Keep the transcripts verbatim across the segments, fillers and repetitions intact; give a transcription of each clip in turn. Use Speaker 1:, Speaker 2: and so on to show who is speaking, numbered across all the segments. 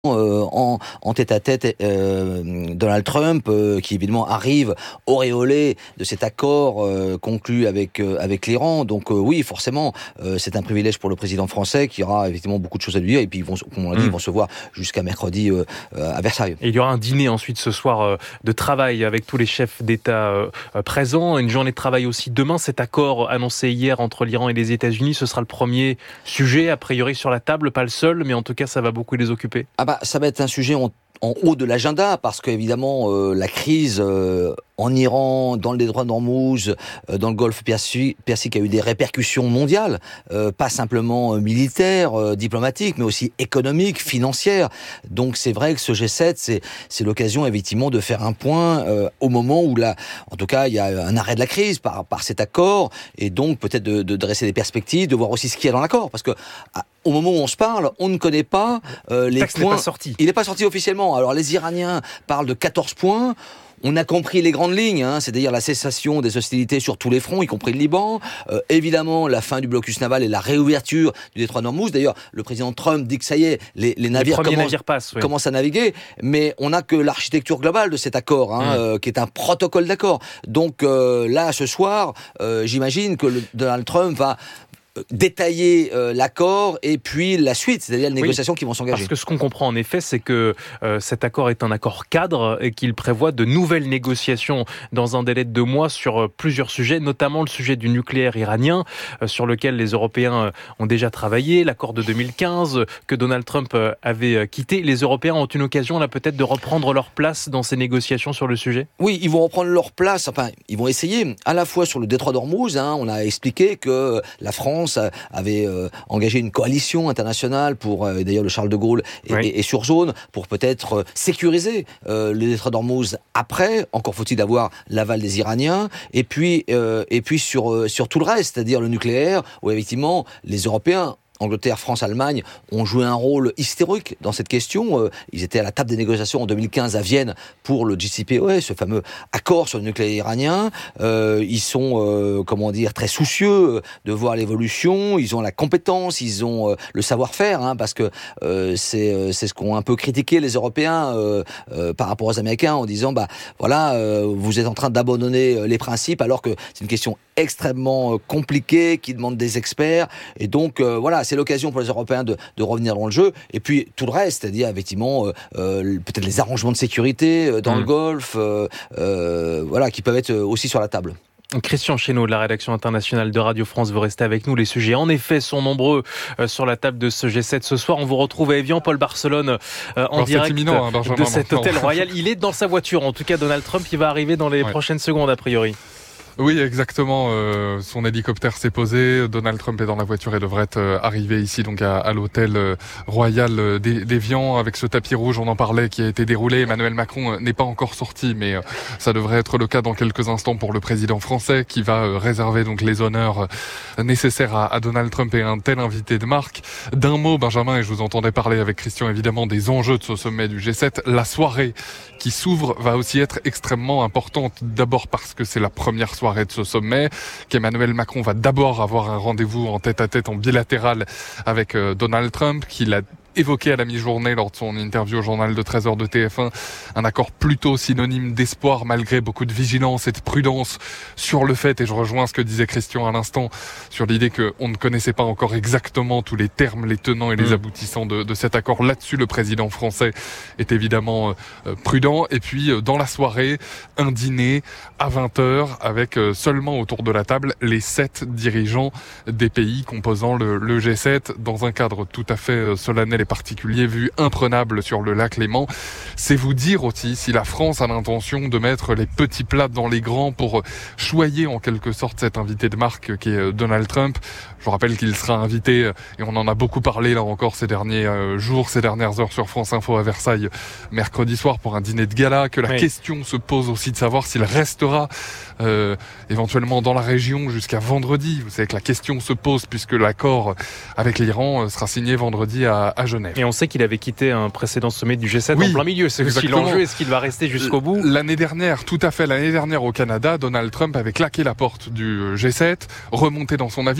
Speaker 1: Euh, en, en tête-à-tête euh, Donald Trump, euh, qui évidemment arrive auréolé de cet accord euh, conclu avec euh, avec l'Iran. Donc euh, oui, forcément, euh, c'est un privilège pour le président français qui aura effectivement beaucoup de choses à lui dire. Et puis ils vont, comme on l'a dit, mmh. ils vont se voir jusqu'à mercredi euh, euh, à Versailles.
Speaker 2: Et il y aura un dîner ensuite ce soir euh, de travail avec tous les chefs d'État euh, présents. Une journée de travail aussi demain. Cet accord annoncé hier entre l'Iran et les États-Unis, ce sera le premier sujet a priori sur la table, pas le seul, mais en tout cas ça va beaucoup les occuper.
Speaker 1: Ah bah ça va être un sujet en, en haut de l'agenda parce qu'évidemment euh, la crise euh, en Iran, dans le détroit d'Ormuz, euh, dans le golfe Persique, Persique a eu des répercussions mondiales, euh, pas simplement euh, militaires, euh, diplomatiques, mais aussi économiques, financières. Donc c'est vrai que ce G sept, c'est c'est l'occasion effectivement de faire un point euh, au moment où là, en tout cas, il y a un arrêt de la crise par par cet accord, et donc peut-être de, de dresser des perspectives, de voir aussi ce qu'il y a dans l'accord, parce que à, au moment où on se parle, on ne connaît pas euh, les
Speaker 2: texte
Speaker 1: points.
Speaker 2: N'est pas sorti.
Speaker 1: Il n'est pas sorti officiellement. Alors les Iraniens parlent de quatorze points. On a compris les grandes lignes, hein, c'est-à-dire la cessation des hostilités sur tous les fronts, y compris le Liban. Euh, évidemment, la fin du blocus naval et la réouverture du détroit d'Ormuz. D'ailleurs, le président Trump dit que ça y est, les, les navires,
Speaker 2: les
Speaker 1: commencent,
Speaker 2: navires passent, oui.
Speaker 1: commencent à naviguer. Mais on n'a que l'architecture globale de cet accord, hein, mmh. euh, qui est un protocole d'accord. Donc euh, là, ce soir, euh, j'imagine que le, Donald Trump va détailler euh, l'accord et puis la suite, c'est-à-dire les négociations oui, qui vont s'engager.
Speaker 2: Parce que ce qu'on comprend en effet, c'est que euh, cet accord est un accord cadre et qu'il prévoit de nouvelles négociations dans un délai de deux mois sur euh, plusieurs sujets, notamment le sujet du nucléaire iranien, euh, sur lequel les Européens euh, ont déjà travaillé, l'accord de deux mille quinze euh, que Donald Trump euh, avait euh, quitté. Les Européens ont une occasion là peut-être de reprendre leur place dans ces négociations sur le sujet ?
Speaker 1: Oui, ils vont reprendre leur place, enfin, ils vont essayer, à la fois sur le détroit d'Ormuz, hein, on a expliqué que la France avait euh, engagé une coalition internationale pour, euh, d'ailleurs le Charles de Gaulle et, oui. et, et sur zone, pour peut-être euh, sécuriser euh, le détroit d'Ormuz après, encore faut-il avoir l'aval des Iraniens, et puis, euh, et puis sur, euh, sur tout le reste, c'est-à-dire le nucléaire, où effectivement les Européens, Angleterre, France, Allemagne ont joué un rôle historique dans cette question. Ils étaient à la table des négociations en deux mille quinze à Vienne pour le J C P O A, ce fameux accord sur le nucléaire iranien. Euh, ils sont, euh, comment dire, très soucieux de voir l'évolution. Ils ont la compétence, ils ont euh, le savoir-faire, hein, parce que euh, c'est c'est ce qu'ont un peu critiqué les Européens euh, euh, par rapport aux Américains en disant, bah voilà, euh, vous êtes en train d'abandonner les principes alors que c'est une question extrêmement compliquée qui demande des experts. Et donc euh, voilà. C'est l'occasion pour les Européens de, de revenir dans le jeu. Et puis tout le reste, c'est-à-dire effectivement euh, euh, peut-être les arrangements de sécurité euh, dans mmh. le Golfe, euh, euh, voilà, qui peuvent être aussi sur la table.
Speaker 2: Christian Chesneau de la rédaction internationale de Radio France veut rester avec nous. Les sujets, en effet, sont nombreux euh, sur la table de ce G sept ce soir. On vous retrouve à Évian, Paul Barcelone, euh, en Alors, direct imminent, hein, de cet hôtel royal. Il est dans sa voiture. En tout cas, Donald Trump, il va arriver dans les ouais. prochaines secondes, a priori.
Speaker 3: Oui, exactement. Euh, son hélicoptère s'est posé. Donald Trump est dans la voiture et devrait euh, arriver ici donc à, à l'hôtel euh, royal euh, d'Évian avec ce tapis rouge. On en parlait, qui a été déroulé. Emmanuel Macron euh, n'est pas encore sorti, mais euh, ça devrait être le cas dans quelques instants pour le président français, qui va euh, réserver donc les honneurs euh, nécessaires à, à Donald Trump et un tel invité de marque. D'un mot, Benjamin, et je vous entendais parler avec Christian évidemment des enjeux de ce sommet du G sept. La soirée qui s'ouvre va aussi être extrêmement importante. D'abord parce que c'est la première soirée de ce sommet, qu'Emmanuel Macron va d'abord avoir un rendez-vous en tête-à-tête, en bilatéral avec euh, Donald Trump, qu'il a évoqué à la mi-journée lors de son interview au journal de treize heures de T F un, un accord plutôt synonyme d'espoir malgré beaucoup de vigilance et de prudence sur le fait, et je rejoins ce que disait Christian à l'instant, sur l'idée qu'on ne connaissait pas encore exactement tous les termes, les tenants et les mmh. aboutissants de, de cet accord. Là-dessus, le président français est évidemment euh, prudent. Et puis, euh, dans la soirée, un dîner à vingt heures avec euh, seulement autour de la table les sept dirigeants des pays composant le, le G sept dans un cadre tout à fait euh, solennel et particulier, vu imprenable sur le lac Léman. C'est vous dire aussi si la France a l'intention de mettre les petits plats dans les grands pour choyer en quelque sorte cet invité de marque qui est Donald Trump. Je vous rappelle qu'il sera invité, et on en a beaucoup parlé là encore ces derniers jours, ces dernières heures sur France Info à Versailles, mercredi soir pour un dîner de gala, que la oui. question se pose aussi de savoir s'il restera euh, éventuellement dans la région jusqu'à vendredi. Vous savez que la question se pose puisque l'accord avec l'Iran sera signé vendredi à, à Genève.
Speaker 2: Et on sait qu'il avait quitté un précédent sommet du G sept oui, en plein milieu. C'est aussi l'enjeu. Est-ce qu'il va rester jusqu'au bout ?
Speaker 3: L'année dernière, tout à fait, l'année dernière au Canada, Donald Trump avait claqué la porte du G sept, remonté dans son avion, ce qui lui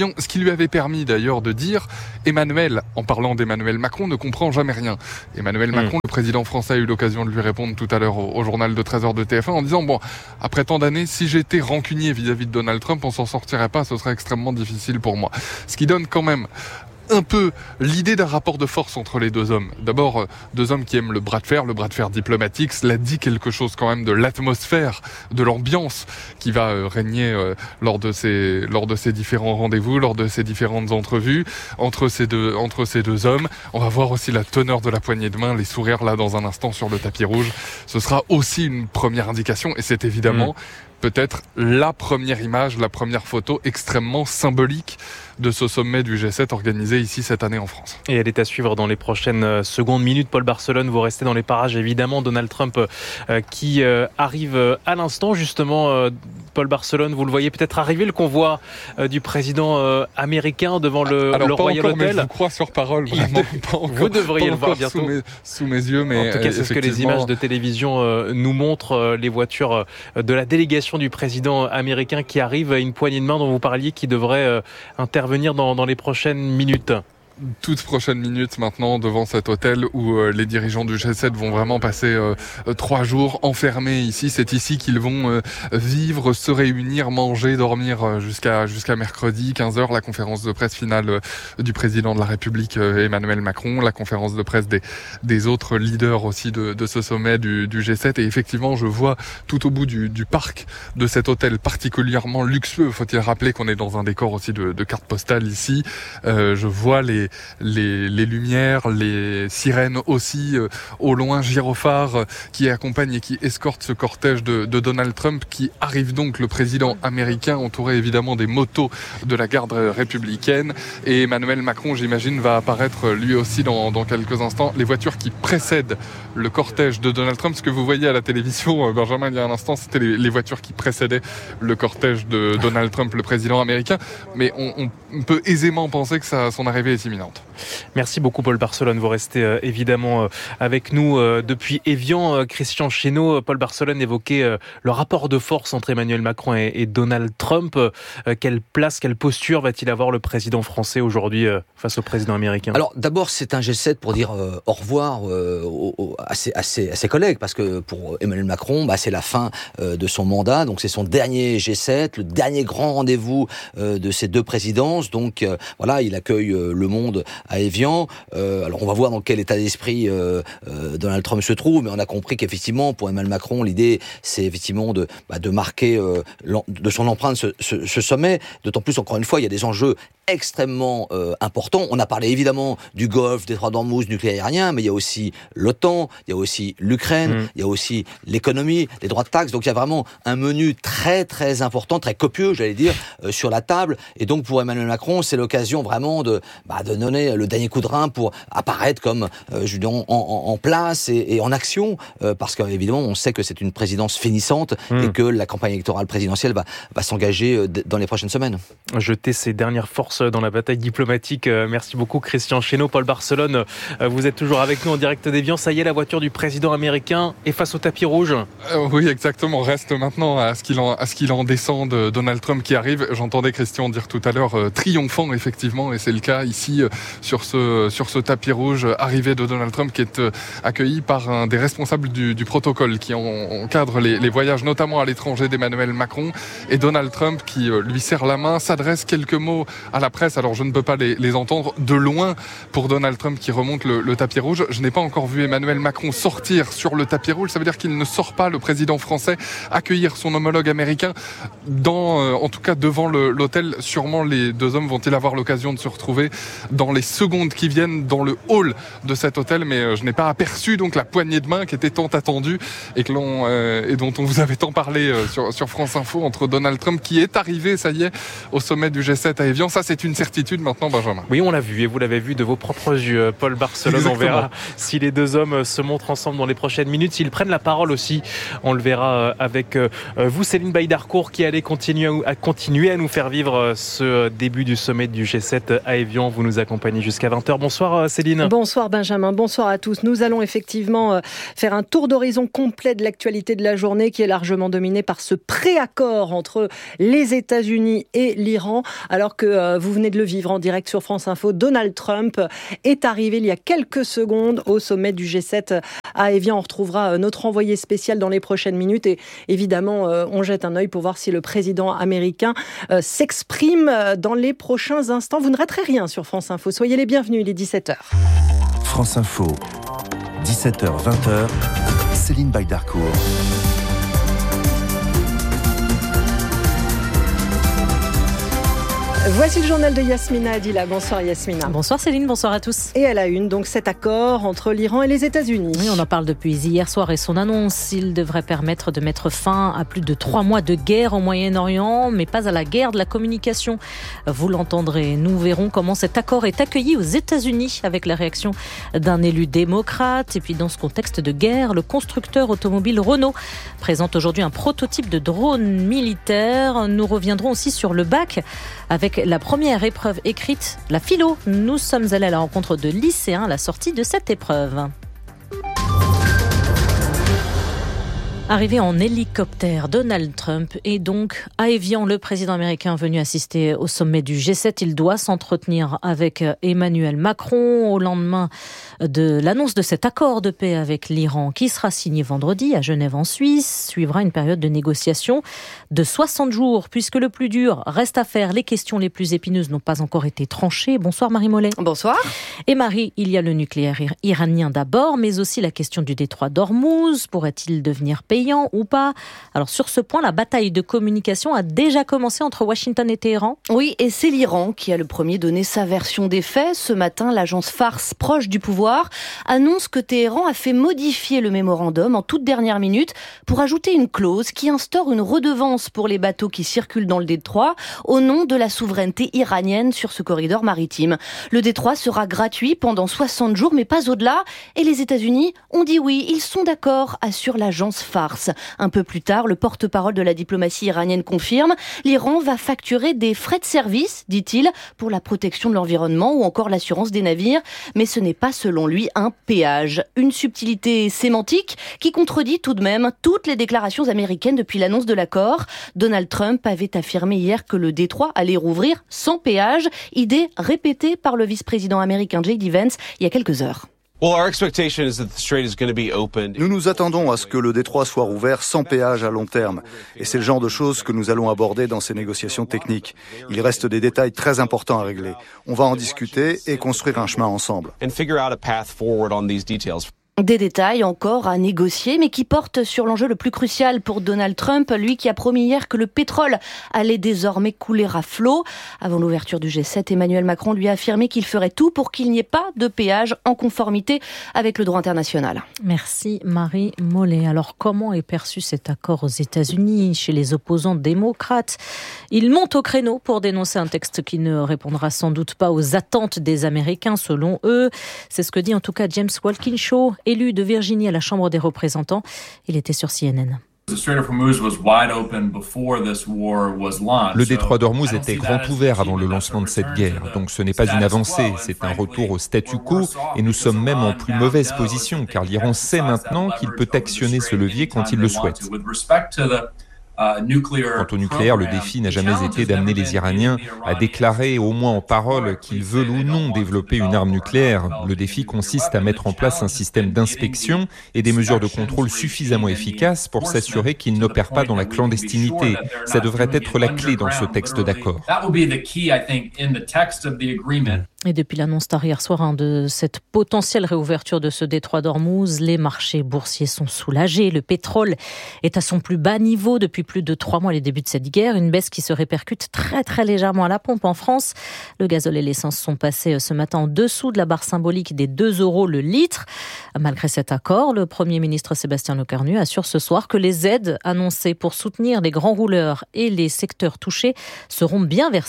Speaker 3: lui avait permis d'ailleurs de dire Emmanuel, en parlant d'Emmanuel Macron, ne comprend jamais rien. Emmanuel Macron, mmh. le président français, a eu l'occasion de lui répondre tout à l'heure au, au journal de treize heures de T F un en disant, bon, après tant d'années, si j'étais rancunier vis-à-vis de Donald Trump, on s'en sortirait pas, ce serait extrêmement difficile pour moi. Ce qui donne quand même un peu l'idée d'un rapport de force entre les deux hommes. D'abord, deux hommes qui aiment le bras de fer, le bras de fer diplomatique. Cela dit quelque chose quand même de l'atmosphère, de l'ambiance qui va euh, régner euh, lors de ces lors de ces différents rendez-vous, lors de ces différentes entrevues entre ces deux entre ces deux hommes. On va voir aussi la teneur de la poignée de main, les sourires là dans un instant sur le tapis rouge. Ce sera aussi une première indication et c'est évidemment mmh. peut-être la première image, la première photo extrêmement symbolique de ce sommet du G sept organisé ici cette année en France.
Speaker 2: Et elle est à suivre dans les prochaines secondes, minutes. Paul Barcelone, vous restez dans les parages évidemment. Donald Trump euh, qui euh, arrive à l'instant justement. Euh, Paul Barcelone, vous le voyez peut-être arriver, le convoi euh, du président euh, américain devant le,
Speaker 3: Alors,
Speaker 2: le
Speaker 3: pas
Speaker 2: Royal
Speaker 3: encore,
Speaker 2: Hotel.
Speaker 3: Mais je vous crois sur parole, vraiment.
Speaker 2: De...
Speaker 3: Pas encore,
Speaker 2: vous devriez
Speaker 3: pas
Speaker 2: le voir bientôt.
Speaker 3: Sous mes, sous mes yeux, mais
Speaker 2: en tout cas, c'est ce que les images de télévision euh, nous montrent. Euh, les voitures euh, de la délégation du président américain qui arrive, à une poignée de main dont vous parliez, qui devrait euh, intervenir dans, dans les prochaines minutes.
Speaker 3: Toutes prochaines minutes maintenant devant cet hôtel où euh, les dirigeants du G sept vont vraiment passer euh, euh, trois jours enfermés ici. C'est ici qu'ils vont euh, vivre, se réunir, manger, dormir euh, jusqu'à jusqu'à mercredi quinze heures. La conférence de presse finale euh, du président de la République euh, Emmanuel Macron, la conférence de presse des des autres leaders aussi de, de ce sommet du, du G sept. Et effectivement, je vois tout au bout du, du parc de cet hôtel particulièrement luxueux. Faut-il rappeler qu'on est dans un décor aussi de, de carte postale ici. Euh, je vois les Les, les lumières, les sirènes aussi, euh, au loin, gyrophares euh, qui accompagnent et qui escortent ce cortège de, de Donald Trump qui arrive donc, le président américain, entouré évidemment des motos de la garde républicaine. Et Emmanuel Macron, j'imagine, va apparaître lui aussi dans, dans quelques instants. Les voitures qui précèdent le cortège de Donald Trump, ce que vous voyez à la télévision, euh, Benjamin, il y a un instant, c'était les, les voitures qui précédaient le cortège de Donald Trump, le président américain. Mais on, on peut aisément penser que ça, son arrivée est imminente.
Speaker 2: Merci beaucoup Paul Barcelone, vous restez euh, évidemment euh, avec nous euh, depuis Évian. Euh, Christian Chesneau, Paul Barcelone évoquait euh, le rapport de force entre Emmanuel Macron et, et Donald Trump. Euh, quelle place, quelle posture va-t-il avoir le président français aujourd'hui euh, face au président américain ?
Speaker 1: Alors d'abord c'est un G sept pour dire euh, au revoir euh, au, au, à, ses, à, ses, à ses collègues, parce que pour Emmanuel Macron bah, c'est la fin euh, de son mandat, donc c'est son dernier G sept, le dernier grand rendez-vous euh, de ces deux présidences, donc euh, voilà, il accueille euh, le monde à Évian. Euh, alors on va voir dans quel état d'esprit euh, euh, Donald Trump se trouve, mais on a compris qu'effectivement pour Emmanuel Macron l'idée c'est effectivement de, bah, de marquer euh, de son empreinte ce, ce, ce sommet, d'autant plus encore une fois il y a des enjeux extrêmement euh, importants. On a parlé évidemment du Golfe, des détroit d'Ormuz, nucléaire iranien, mais il y a aussi l'OTAN, il y a aussi l'Ukraine, mmh. il y a aussi l'économie, les droits de taxe, donc il y a vraiment un menu très très important, très copieux j'allais dire, euh, sur la table, et donc pour Emmanuel Macron c'est l'occasion vraiment de, bah, de donner le dernier coup de rein pour apparaître comme euh, je dis, en, en, en place et, et en action, euh, parce qu'évidemment on sait que c'est une présidence finissante mmh. et que la campagne électorale présidentielle va, va s'engager euh, d- dans les prochaines semaines.
Speaker 2: Jeter ses dernières forces dans la bataille diplomatique. Euh, merci beaucoup Christian Chesneau. Paul Barcelone, euh, vous êtes toujours avec nous en direct d'Évian. Ça y est, la voiture du président américain est face au tapis rouge.
Speaker 3: Euh, oui, exactement. Reste maintenant à ce qu'il en, à ce qu'il en descende Donald Trump qui arrive. J'entendais Christian dire tout à l'heure euh, triomphant effectivement, et c'est le cas ici euh, sur ce sur ce tapis rouge, euh, arrivée de Donald Trump qui est euh, accueilli par un des responsables du, du protocole qui en, encadre les, les voyages notamment à l'étranger d'Emmanuel Macron, et Donald Trump qui euh, lui serre la main, s'adresse quelques mots à la presse. Alors je ne peux pas les, les entendre de loin pour Donald Trump qui remonte le, le tapis rouge. Je n'ai pas encore vu Emmanuel Macron sortir sur le tapis rouge. Ça veut dire qu'il ne sort pas, le président français, accueillir son homologue américain dans, euh, en tout cas devant le, l'hôtel. Sûrement les deux hommes vont-ils avoir l'occasion de se retrouver dans les secondes qui viennent dans le hall de cet hôtel, mais euh, je n'ai pas aperçu donc la poignée de main qui était tant attendue et que l'on euh, et dont on vous avait tant parlé euh, sur, sur France Info, entre Donald Trump qui est arrivé, ça y est, au sommet du G sept à Évian. Ça c'est une certitude maintenant, Benjamin.
Speaker 2: Oui, on l'a vu et vous l'avez vu de vos propres yeux, Paul Barcelone. Exactement. On verra si les deux hommes se montrent ensemble dans les prochaines minutes, s'ils prennent la parole aussi. On le verra avec vous, Céline Bailly-Darcourt, qui allait continuer à continuer à nous faire vivre ce début du sommet du G sept à Évian. Vous nous avez accompagner jusqu'à vingt heures. Bonsoir Céline.
Speaker 4: Bonsoir Benjamin, bonsoir à tous. Nous allons effectivement faire un tour d'horizon complet de l'actualité de la journée qui est largement dominée par ce préaccord entre les États-Unis et l'Iran. Alors que vous venez de le vivre en direct sur France Info, Donald Trump est arrivé il y a quelques secondes au sommet du G sept à Évian. On retrouvera notre envoyé spécial dans les prochaines minutes et évidemment on jette un œil pour voir si le président américain s'exprime dans les prochains instants. Vous ne raterez rien sur France Info. Soyez les bienvenus, il est dix-sept heures.
Speaker 5: France Info, dix-sept heures vingt, Céline Baydarcourt.
Speaker 4: Voici le journal de Yasmina Adila. Bonsoir Yasmina.
Speaker 6: Bonsoir Céline, bonsoir à tous.
Speaker 4: Et à la une, donc cet accord entre l'Iran et les États-Unis.
Speaker 6: Oui, on en parle depuis hier soir et son annonce. Il devrait permettre de mettre fin à plus de trois mois de guerre au Moyen-Orient, mais pas à la guerre de la communication. Vous l'entendrez, nous verrons comment cet accord est accueilli aux États-Unis avec la réaction d'un élu démocrate. Et puis dans ce contexte de guerre, le constructeur automobile Renault présente aujourd'hui un prototype de drone militaire. Nous reviendrons aussi sur le bac avec la première épreuve écrite, la philo. Nous sommes allés à la rencontre de lycéens à la sortie de cette épreuve. Arrivé en hélicoptère, Donald Trump est donc à Évian. Le président américain venu assister au sommet du G sept. Il doit s'entretenir avec Emmanuel Macron au lendemain de l'annonce de cet accord de paix avec l'Iran qui sera signé vendredi à Genève en Suisse. Suivra une période de négociation de soixante jours puisque le plus dur reste à faire. Les questions les plus épineuses n'ont pas encore été tranchées. Bonsoir Marie Mollet.
Speaker 4: Bonsoir.
Speaker 6: Et Marie, il y a le nucléaire iranien d'abord, mais aussi la question du détroit d'Ormuz. Pourrait-il devenir payant ou pas? Alors sur ce point, la bataille de communication a déjà commencé entre Washington et Téhéran.
Speaker 7: Oui, et c'est l'Iran qui a le premier donné sa version des faits. Ce matin, l'agence Fars, proche du pouvoir, annonce que Téhéran a fait modifier le mémorandum en toute dernière minute pour ajouter une clause qui instaure une redevance pour les bateaux qui circulent dans le détroit au nom de la souveraineté iranienne sur ce corridor maritime. Le détroit sera gratuit pendant soixante jours, mais pas au-delà. Et les États-Unis ont dit oui, ils sont d'accord, assure l'agence Fars. Un peu plus tard, le porte-parole de la diplomatie iranienne confirme l'Iran va facturer des frais de service, dit-il, pour la protection de l'environnement ou encore l'assurance des navires. Mais ce n'est pas, selon lui, un péage. Une subtilité sémantique qui contredit tout de même toutes les déclarations américaines depuis l'annonce de l'accord. Donald Trump avait affirmé hier que le détroit allait rouvrir sans péage, idée répétée par le vice-président américain J D Vance il y a quelques heures.
Speaker 8: Nous nous attendons à ce que le détroit soit rouvert sans péage à long terme. Et c'est le genre de choses que nous allons aborder dans ces négociations techniques. Il reste des détails très importants à régler. On va en discuter et construire un chemin ensemble.
Speaker 7: Des détails encore à négocier, mais qui portent sur l'enjeu le plus crucial pour Donald Trump, lui qui a promis hier que le pétrole allait désormais couler à flot. Avant l'ouverture du G sept, Emmanuel Macron lui a affirmé qu'il ferait tout pour qu'il n'y ait pas de péage en conformité avec le droit international.
Speaker 6: Merci Marie Mollet. Alors comment est perçu cet accord aux États-Unis chez les opposants démocrates? Ils montent au créneau pour dénoncer un texte qui ne répondra sans doute pas aux attentes des Américains selon eux. C'est ce que dit en tout cas James Walkinshaw, élu de Virginie à la Chambre des représentants. Il était sur C N N.
Speaker 9: Le détroit d'Ormuz était grand ouvert avant le lancement de cette guerre, donc ce n'est pas une avancée, c'est un retour au statu quo et nous sommes même en plus mauvaise position car l'Iran sait maintenant qu'il peut actionner ce levier quand il le souhaite. Quant au nucléaire, le défi n'a jamais été d'amener les Iraniens à déclarer, au moins en parole, qu'ils veulent ou non développer une arme nucléaire. Le défi consiste à mettre en place un système d'inspection et des mesures de contrôle suffisamment efficaces pour s'assurer qu'ils n'opèrent pas dans la clandestinité. Ça devrait être la clé dans ce texte d'accord.
Speaker 6: Et depuis l'annonce tard hier soir hein, de cette potentielle réouverture de ce détroit d'Ormuz, les marchés boursiers sont soulagés. Le pétrole est à son plus bas niveau depuis plus de trois mois les débuts de cette guerre. Une baisse qui se répercute très très légèrement à la pompe en France. Le gazole et l'essence sont passés ce matin en dessous de la barre symbolique des deux euros le litre. Malgré cet accord, le Premier ministre Sébastien Lecornu assure ce soir que les aides annoncées pour soutenir les grands rouleurs et les secteurs touchés seront bien versées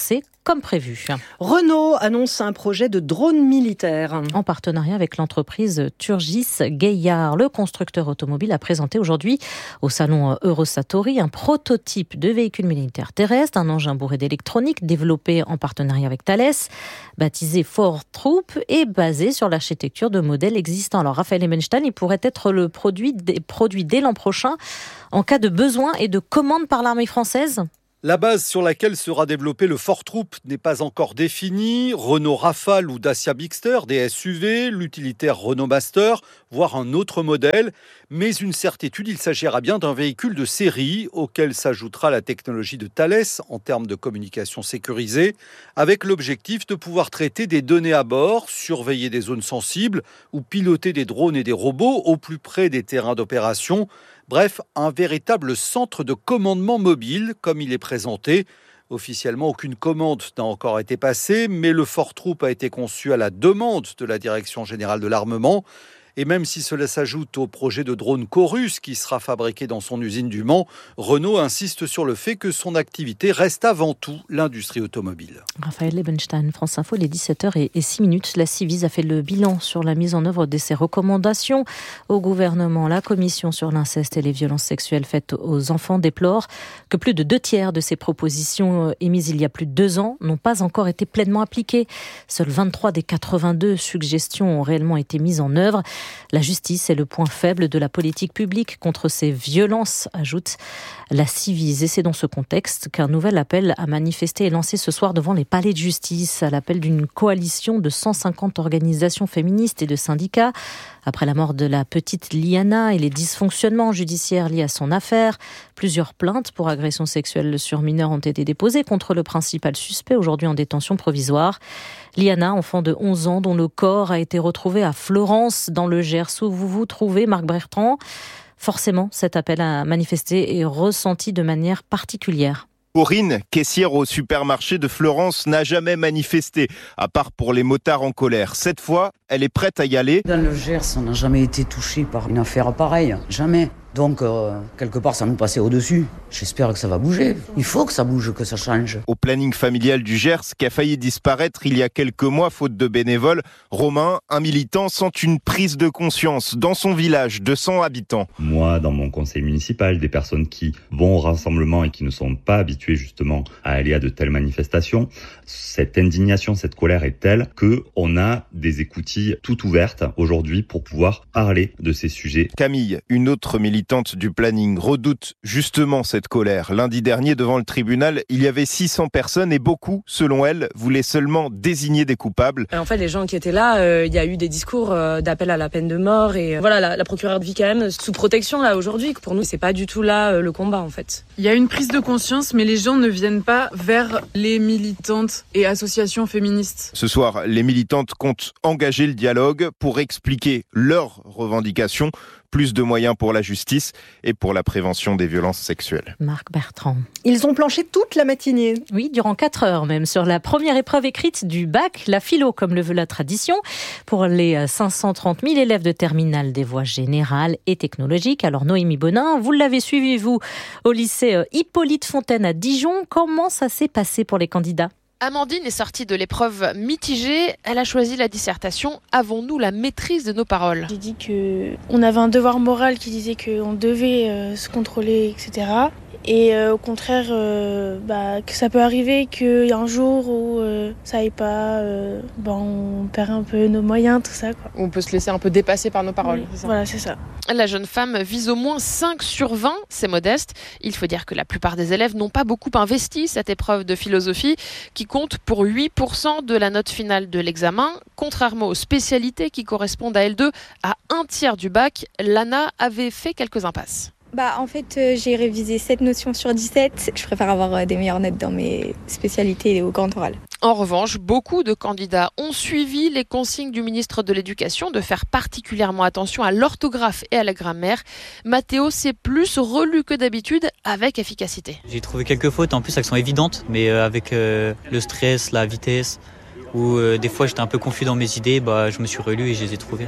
Speaker 6: comme prévu.
Speaker 4: Renault annonce un projet de drone militaire.
Speaker 6: En partenariat avec l'entreprise Turgis Gaillard, le constructeur automobile a présenté aujourd'hui au salon Eurosatori un prototype de véhicule militaire terrestre, un engin bourré d'électronique développé en partenariat avec Thales, baptisé Fort Troop et basé sur l'architecture de modèles existants. Alors Raphaël Ebenstein, il pourrait être le produit, produit dès l'an prochain en cas de besoin et de commande par l'armée française.
Speaker 10: La base sur laquelle sera développé le Fort Troop n'est pas encore définie. Renault Rafale ou Dacia Bigster, des S U V, l'utilitaire Renault Master, voire un autre modèle. Mais une certitude, il s'agira bien d'un véhicule de série auquel s'ajoutera la technologie de Thales en termes de communication sécurisée, avec l'objectif de pouvoir traiter des données à bord, surveiller des zones sensibles ou piloter des drones et des robots au plus près des terrains d'opération. Bref, un véritable centre de commandement mobile, comme il est présenté. Officiellement, aucune commande n'a encore été passée, mais le Fort Troop a été conçu à la demande de la Direction générale de l'armement. Et même si cela s'ajoute au projet de drone Chorus qui sera fabriqué dans son usine du Mans, Renault insiste sur le fait que son activité reste avant tout l'industrie automobile.
Speaker 6: Raphaël Ebenstein, France Info, il est dix-sept heures six minutes. La Civis a fait le bilan sur la mise en œuvre de ses recommandations au gouvernement. La commission sur l'inceste et les violences sexuelles faites aux enfants déplore que plus de deux tiers de ces propositions émises il y a plus de deux ans n'ont pas encore été pleinement appliquées. Seules vingt-trois des quatre-vingt-deux suggestions ont réellement été mises en œuvre. La justice est le point faible de la politique publique contre ces violences, ajoute la Civis. Et c'est dans ce contexte qu'un nouvel appel à manifester est lancé ce soir devant les palais de justice, à l'appel d'une coalition de cent cinquante organisations féministes et de syndicats. Après la mort de la petite Liana et les dysfonctionnements judiciaires liés à son affaire, plusieurs plaintes pour agression sexuelle sur mineurs ont été déposées contre le principal suspect, aujourd'hui en détention provisoire. Liana, enfant de onze ans, dont le corps a été retrouvé à Florence, dans le Gers, où vous vous trouvez, Marc Bertrand. Forcément, cet appel à manifester est ressenti de manière particulière.
Speaker 11: Corinne, caissière au supermarché de Florence, n'a jamais manifesté, à part pour les motards en colère. Cette fois, elle est prête à y aller.
Speaker 12: Dans le Gers, on n'a jamais été touché par une affaire pareille, jamais. Donc, euh, quelque part, ça nous passait au-dessus. J'espère que ça va bouger. Il faut que ça bouge, que ça change.
Speaker 11: Au planning familial du Gers, qui a failli disparaître il y a quelques mois, faute de bénévoles, Romain, un militant, sent une prise de conscience dans son village de cent habitants.
Speaker 13: Moi, dans mon conseil municipal, des personnes qui vont au rassemblement et qui ne sont pas habituées justement à aller à de telles manifestations, cette indignation, cette colère est telle qu'on a des écoutilles toutes ouvertes aujourd'hui pour pouvoir parler de ces sujets.
Speaker 11: Camille, une autre militante du planning, redoute justement cette colère. Lundi dernier, devant le tribunal, il y avait six cents personnes et beaucoup, selon elle, voulaient seulement désigner des coupables.
Speaker 14: En fait, les gens qui étaient là, euh, il y a eu des discours euh, d'appel à la peine de mort et euh, voilà, la, la procureure vit quand même sous protection là aujourd'hui. Pour nous, c'est pas du tout là euh, le combat en fait.
Speaker 15: Il y a une prise de conscience, mais les gens ne viennent pas vers les militantes et associations féministes.
Speaker 11: Ce soir, les militantes comptent engager le dialogue pour expliquer leurs revendications. Plus de moyens pour la justice et pour la prévention des violences sexuelles.
Speaker 6: Marc Bertrand.
Speaker 4: Ils ont planché toute la matinée.
Speaker 6: Oui, durant quatre heures même, sur la première épreuve écrite du bac, la philo, comme le veut la tradition, pour les cinq cent trente mille élèves de terminale des voies générales et technologiques. Alors Noémie Bonin, vous l'avez suivi, vous, au lycée Hippolyte Fontaine à Dijon. Comment ça s'est passé pour les candidats ?
Speaker 16: Amandine est sortie de l'épreuve mitigée. Elle a choisi la dissertation « Avons-nous la maîtrise de nos paroles ?»
Speaker 17: J'ai dit qu'on avait un devoir moral qui disait qu'on devait euh, se contrôler, et cetera. Et euh, au contraire, euh, bah, que ça peut arriver qu'il y a un jour où euh, ça aille pas, euh, bah, on perd un peu nos moyens, tout ça, quoi.
Speaker 15: On peut se laisser un peu dépasser par nos paroles.
Speaker 17: Oui,
Speaker 15: c'est ça.
Speaker 17: Voilà, c'est ça.
Speaker 16: La jeune femme vise au moins cinq sur vingt, c'est modeste. Il faut dire que la plupart des élèves n'ont pas beaucoup investi cette épreuve de philosophie qui compte pour huit pour cent de la note finale de l'examen. Contrairement aux spécialités qui correspondent à L deux, à un tiers du bac, Lana avait fait quelques impasses.
Speaker 18: Bah, en fait, euh, j'ai révisé sept notions sur dix-sept. Je préfère avoir euh, des meilleures notes dans mes spécialités et au grand oral.
Speaker 16: En revanche, beaucoup de candidats ont suivi les consignes du ministre de l'Éducation de faire particulièrement attention à l'orthographe et à la grammaire. Mathéo s'est plus relu que d'habitude avec efficacité.
Speaker 19: J'ai trouvé quelques fautes, en plus elles sont évidentes, mais euh, avec euh, le stress, la vitesse, où euh, des fois j'étais un peu confus dans mes idées, bah, je me suis relu et je les ai trouvées.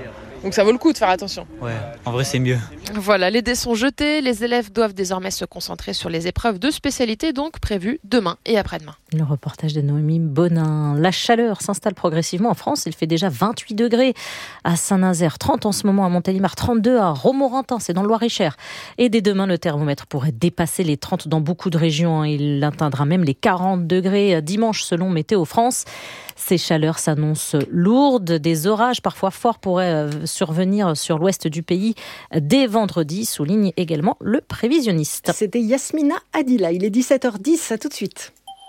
Speaker 14: Donc ça vaut le coup de faire attention.
Speaker 19: Ouais, en vrai c'est mieux.
Speaker 16: Voilà, les dés sont jetés. Les élèves doivent désormais se concentrer sur les épreuves de spécialité, donc prévues demain et après-demain.
Speaker 6: Le reportage de Noémie Bonin. La chaleur s'installe progressivement en France. Il fait déjà vingt-huit degrés à Saint-Nazaire, trente en ce moment à Montélimar, trente-deux à Romorantin, c'est dans le Loir-et-Cher. Et dès demain, le thermomètre pourrait dépasser les trente dans beaucoup de régions. Il atteindra même les quarante degrés dimanche selon Météo France. Ces chaleurs s'annoncent lourdes. Des orages parfois forts pourraient survenir sur l'ouest du pays dès vendredi, souligne également le prévisionniste.
Speaker 4: C'était Yasmina Adila. Il est dix-sept heures dix, à tout de suite.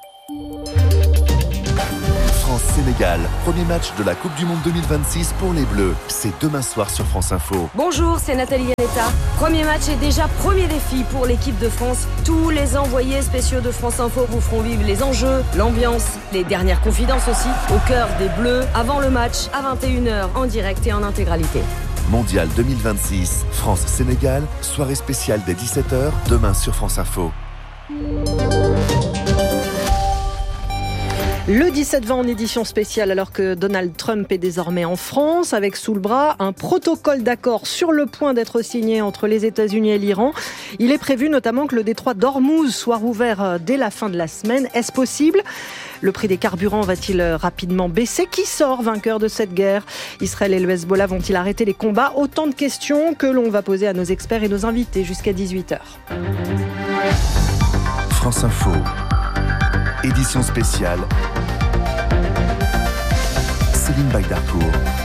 Speaker 5: France-Sénégal, premier match de la Coupe du Monde deux mille vingt-six pour les Bleus. C'est demain soir sur France Info.
Speaker 20: Bonjour, c'est Nathalie Yanetta. Premier match et déjà premier défi pour l'équipe de France. Tous les envoyés spéciaux de France Info vous feront vivre les enjeux, l'ambiance, les dernières confidences aussi, au cœur des Bleus, avant le match, à vingt et une heures, en direct et en intégralité.
Speaker 5: Mondial deux mille vingt-six, France-Sénégal, soirée spéciale dès dix-sept heures, demain sur France Info.
Speaker 4: Le dix-sept vingt en édition spéciale, alors que Donald Trump est désormais en France, avec sous le bras un protocole d'accord sur le point d'être signé entre les États-Unis et l'Iran. Il est prévu notamment que le détroit d'Ormuz soit rouvert dès la fin de la semaine. Est-ce possible ? Le prix des carburants va-t-il rapidement baisser ? Qui sort vainqueur de cette guerre ? Israël et le Hezbollah vont-ils arrêter les combats ? Autant de questions que l'on va poser à nos experts et nos invités jusqu'à dix-huit heures.
Speaker 5: France Info, édition spéciale. Céline Baydarcourt.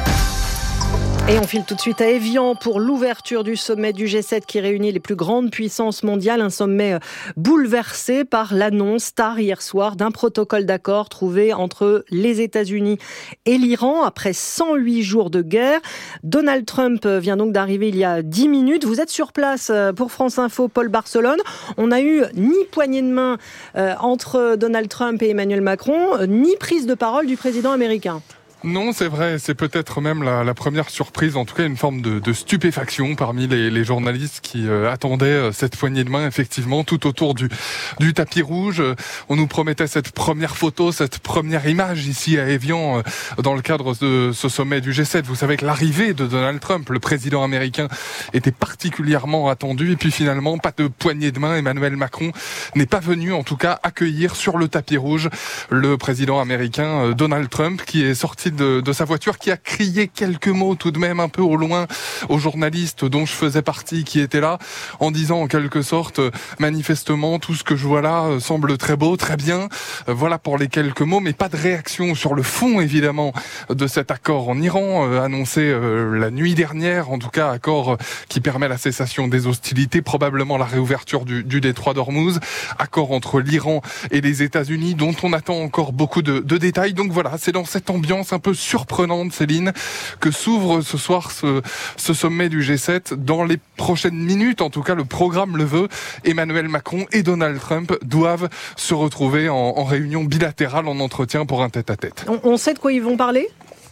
Speaker 4: Et on file tout de suite à Évian pour l'ouverture du sommet du G sept qui réunit les plus grandes puissances mondiales. Un sommet bouleversé par l'annonce tard hier soir d'un protocole d'accord trouvé entre les États-Unis et l'Iran après cent huit jours de guerre. Donald Trump vient donc d'arriver il y a dix minutes. Vous êtes sur place pour France Info, Paul Barcelone. On n'a eu ni poignée de main entre Donald Trump et Emmanuel Macron, ni prise de parole du président américain.
Speaker 3: Non, c'est vrai, c'est peut-être même la, la première surprise, en tout cas une forme de, de stupéfaction parmi les, les journalistes qui euh, attendaient euh, cette poignée de main, effectivement, tout autour du, du tapis rouge. On nous promettait cette première photo, cette première image ici à Évian, euh, dans le cadre de ce sommet du G sept. Vous savez que l'arrivée de Donald Trump, le président américain, était particulièrement attendue, et puis finalement, pas de poignée de main. Emmanuel Macron n'est pas venu, en tout cas, accueillir sur le tapis rouge le président américain euh, Donald Trump, qui est sorti De, de sa voiture, qui a crié quelques mots tout de même un peu au loin aux journalistes dont je faisais partie qui étaient là, en disant en quelque sorte manifestement tout ce que je vois là semble très beau, très bien, voilà pour les quelques mots, mais pas de réaction sur le fond évidemment de cet accord en Iran euh, annoncé euh, la nuit dernière, en tout cas accord qui permet la cessation des hostilités, probablement la réouverture du, du détroit d'Ormuz, accord entre l'Iran et les États-Unis dont on attend encore beaucoup de, de détails. Donc voilà, c'est dans cette ambiance un peu surprenante, Céline, que s'ouvre ce soir ce, ce sommet du G sept. Dans les prochaines minutes, en tout cas le programme le veut, Emmanuel Macron et Donald Trump doivent se retrouver en, en réunion bilatérale, en entretien pour un tête-à-tête.
Speaker 4: On, on sait de quoi ils vont parler ?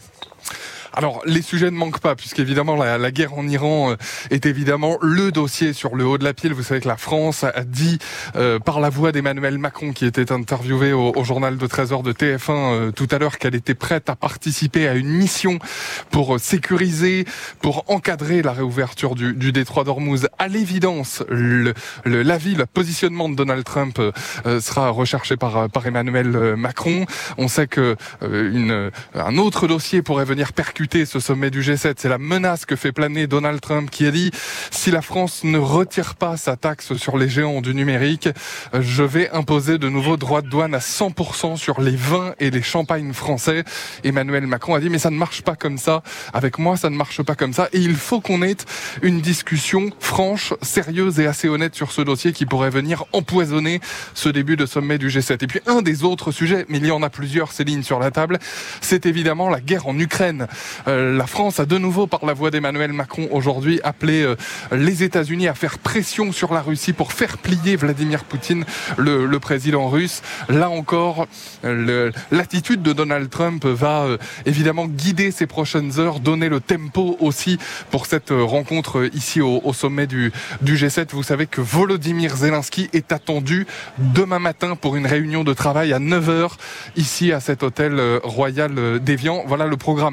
Speaker 3: Alors, les sujets ne manquent pas, puisqu'évidemment, la, la guerre en Iran euh, est évidemment le dossier sur le haut de la pile. Vous savez que la France a dit, euh, par la voix d'Emmanuel Macron, qui était interviewé au, au journal de treize heures de T F un euh, tout à l'heure, qu'elle était prête à participer à une mission pour euh, sécuriser, pour encadrer la réouverture du, du détroit d'Ormuz. À l'évidence, le, le, l'avis, le positionnement de Donald Trump euh, sera recherché par, par Emmanuel Macron. On sait que euh, une, un autre dossier pourrait venir percuter ce sommet du G sept, c'est la menace que fait planer Donald Trump, qui a dit « Si la France ne retire pas sa taxe sur les géants du numérique, je vais imposer de nouveaux droits de douane à cent pour cent sur les vins et les champagnes français. » Emmanuel Macron a dit « Mais ça ne marche pas comme ça. Avec moi, ça ne marche pas comme ça. Et il faut qu'on ait une discussion franche, sérieuse et assez honnête sur ce dossier qui pourrait venir empoisonner ce début de sommet du G sept. » Et puis un des autres sujets, mais il y en a plusieurs, Céline, sur la table, c'est évidemment la guerre en Ukraine. Euh, la France a de nouveau, par la voix d'Emmanuel Macron aujourd'hui, appelé euh, les États-Unis à faire pression sur la Russie pour faire plier Vladimir Poutine, le, le président russe. Là encore, euh, le, l'attitude de Donald Trump va euh, évidemment guider ces prochaines heures, donner le tempo aussi pour cette euh, rencontre ici au, au sommet du, du G sept. Vous savez que Volodymyr Zelensky est attendu demain matin pour une réunion de travail à neuf heures ici à cet hôtel euh, royal d'Évian. Voilà le programme extrêmement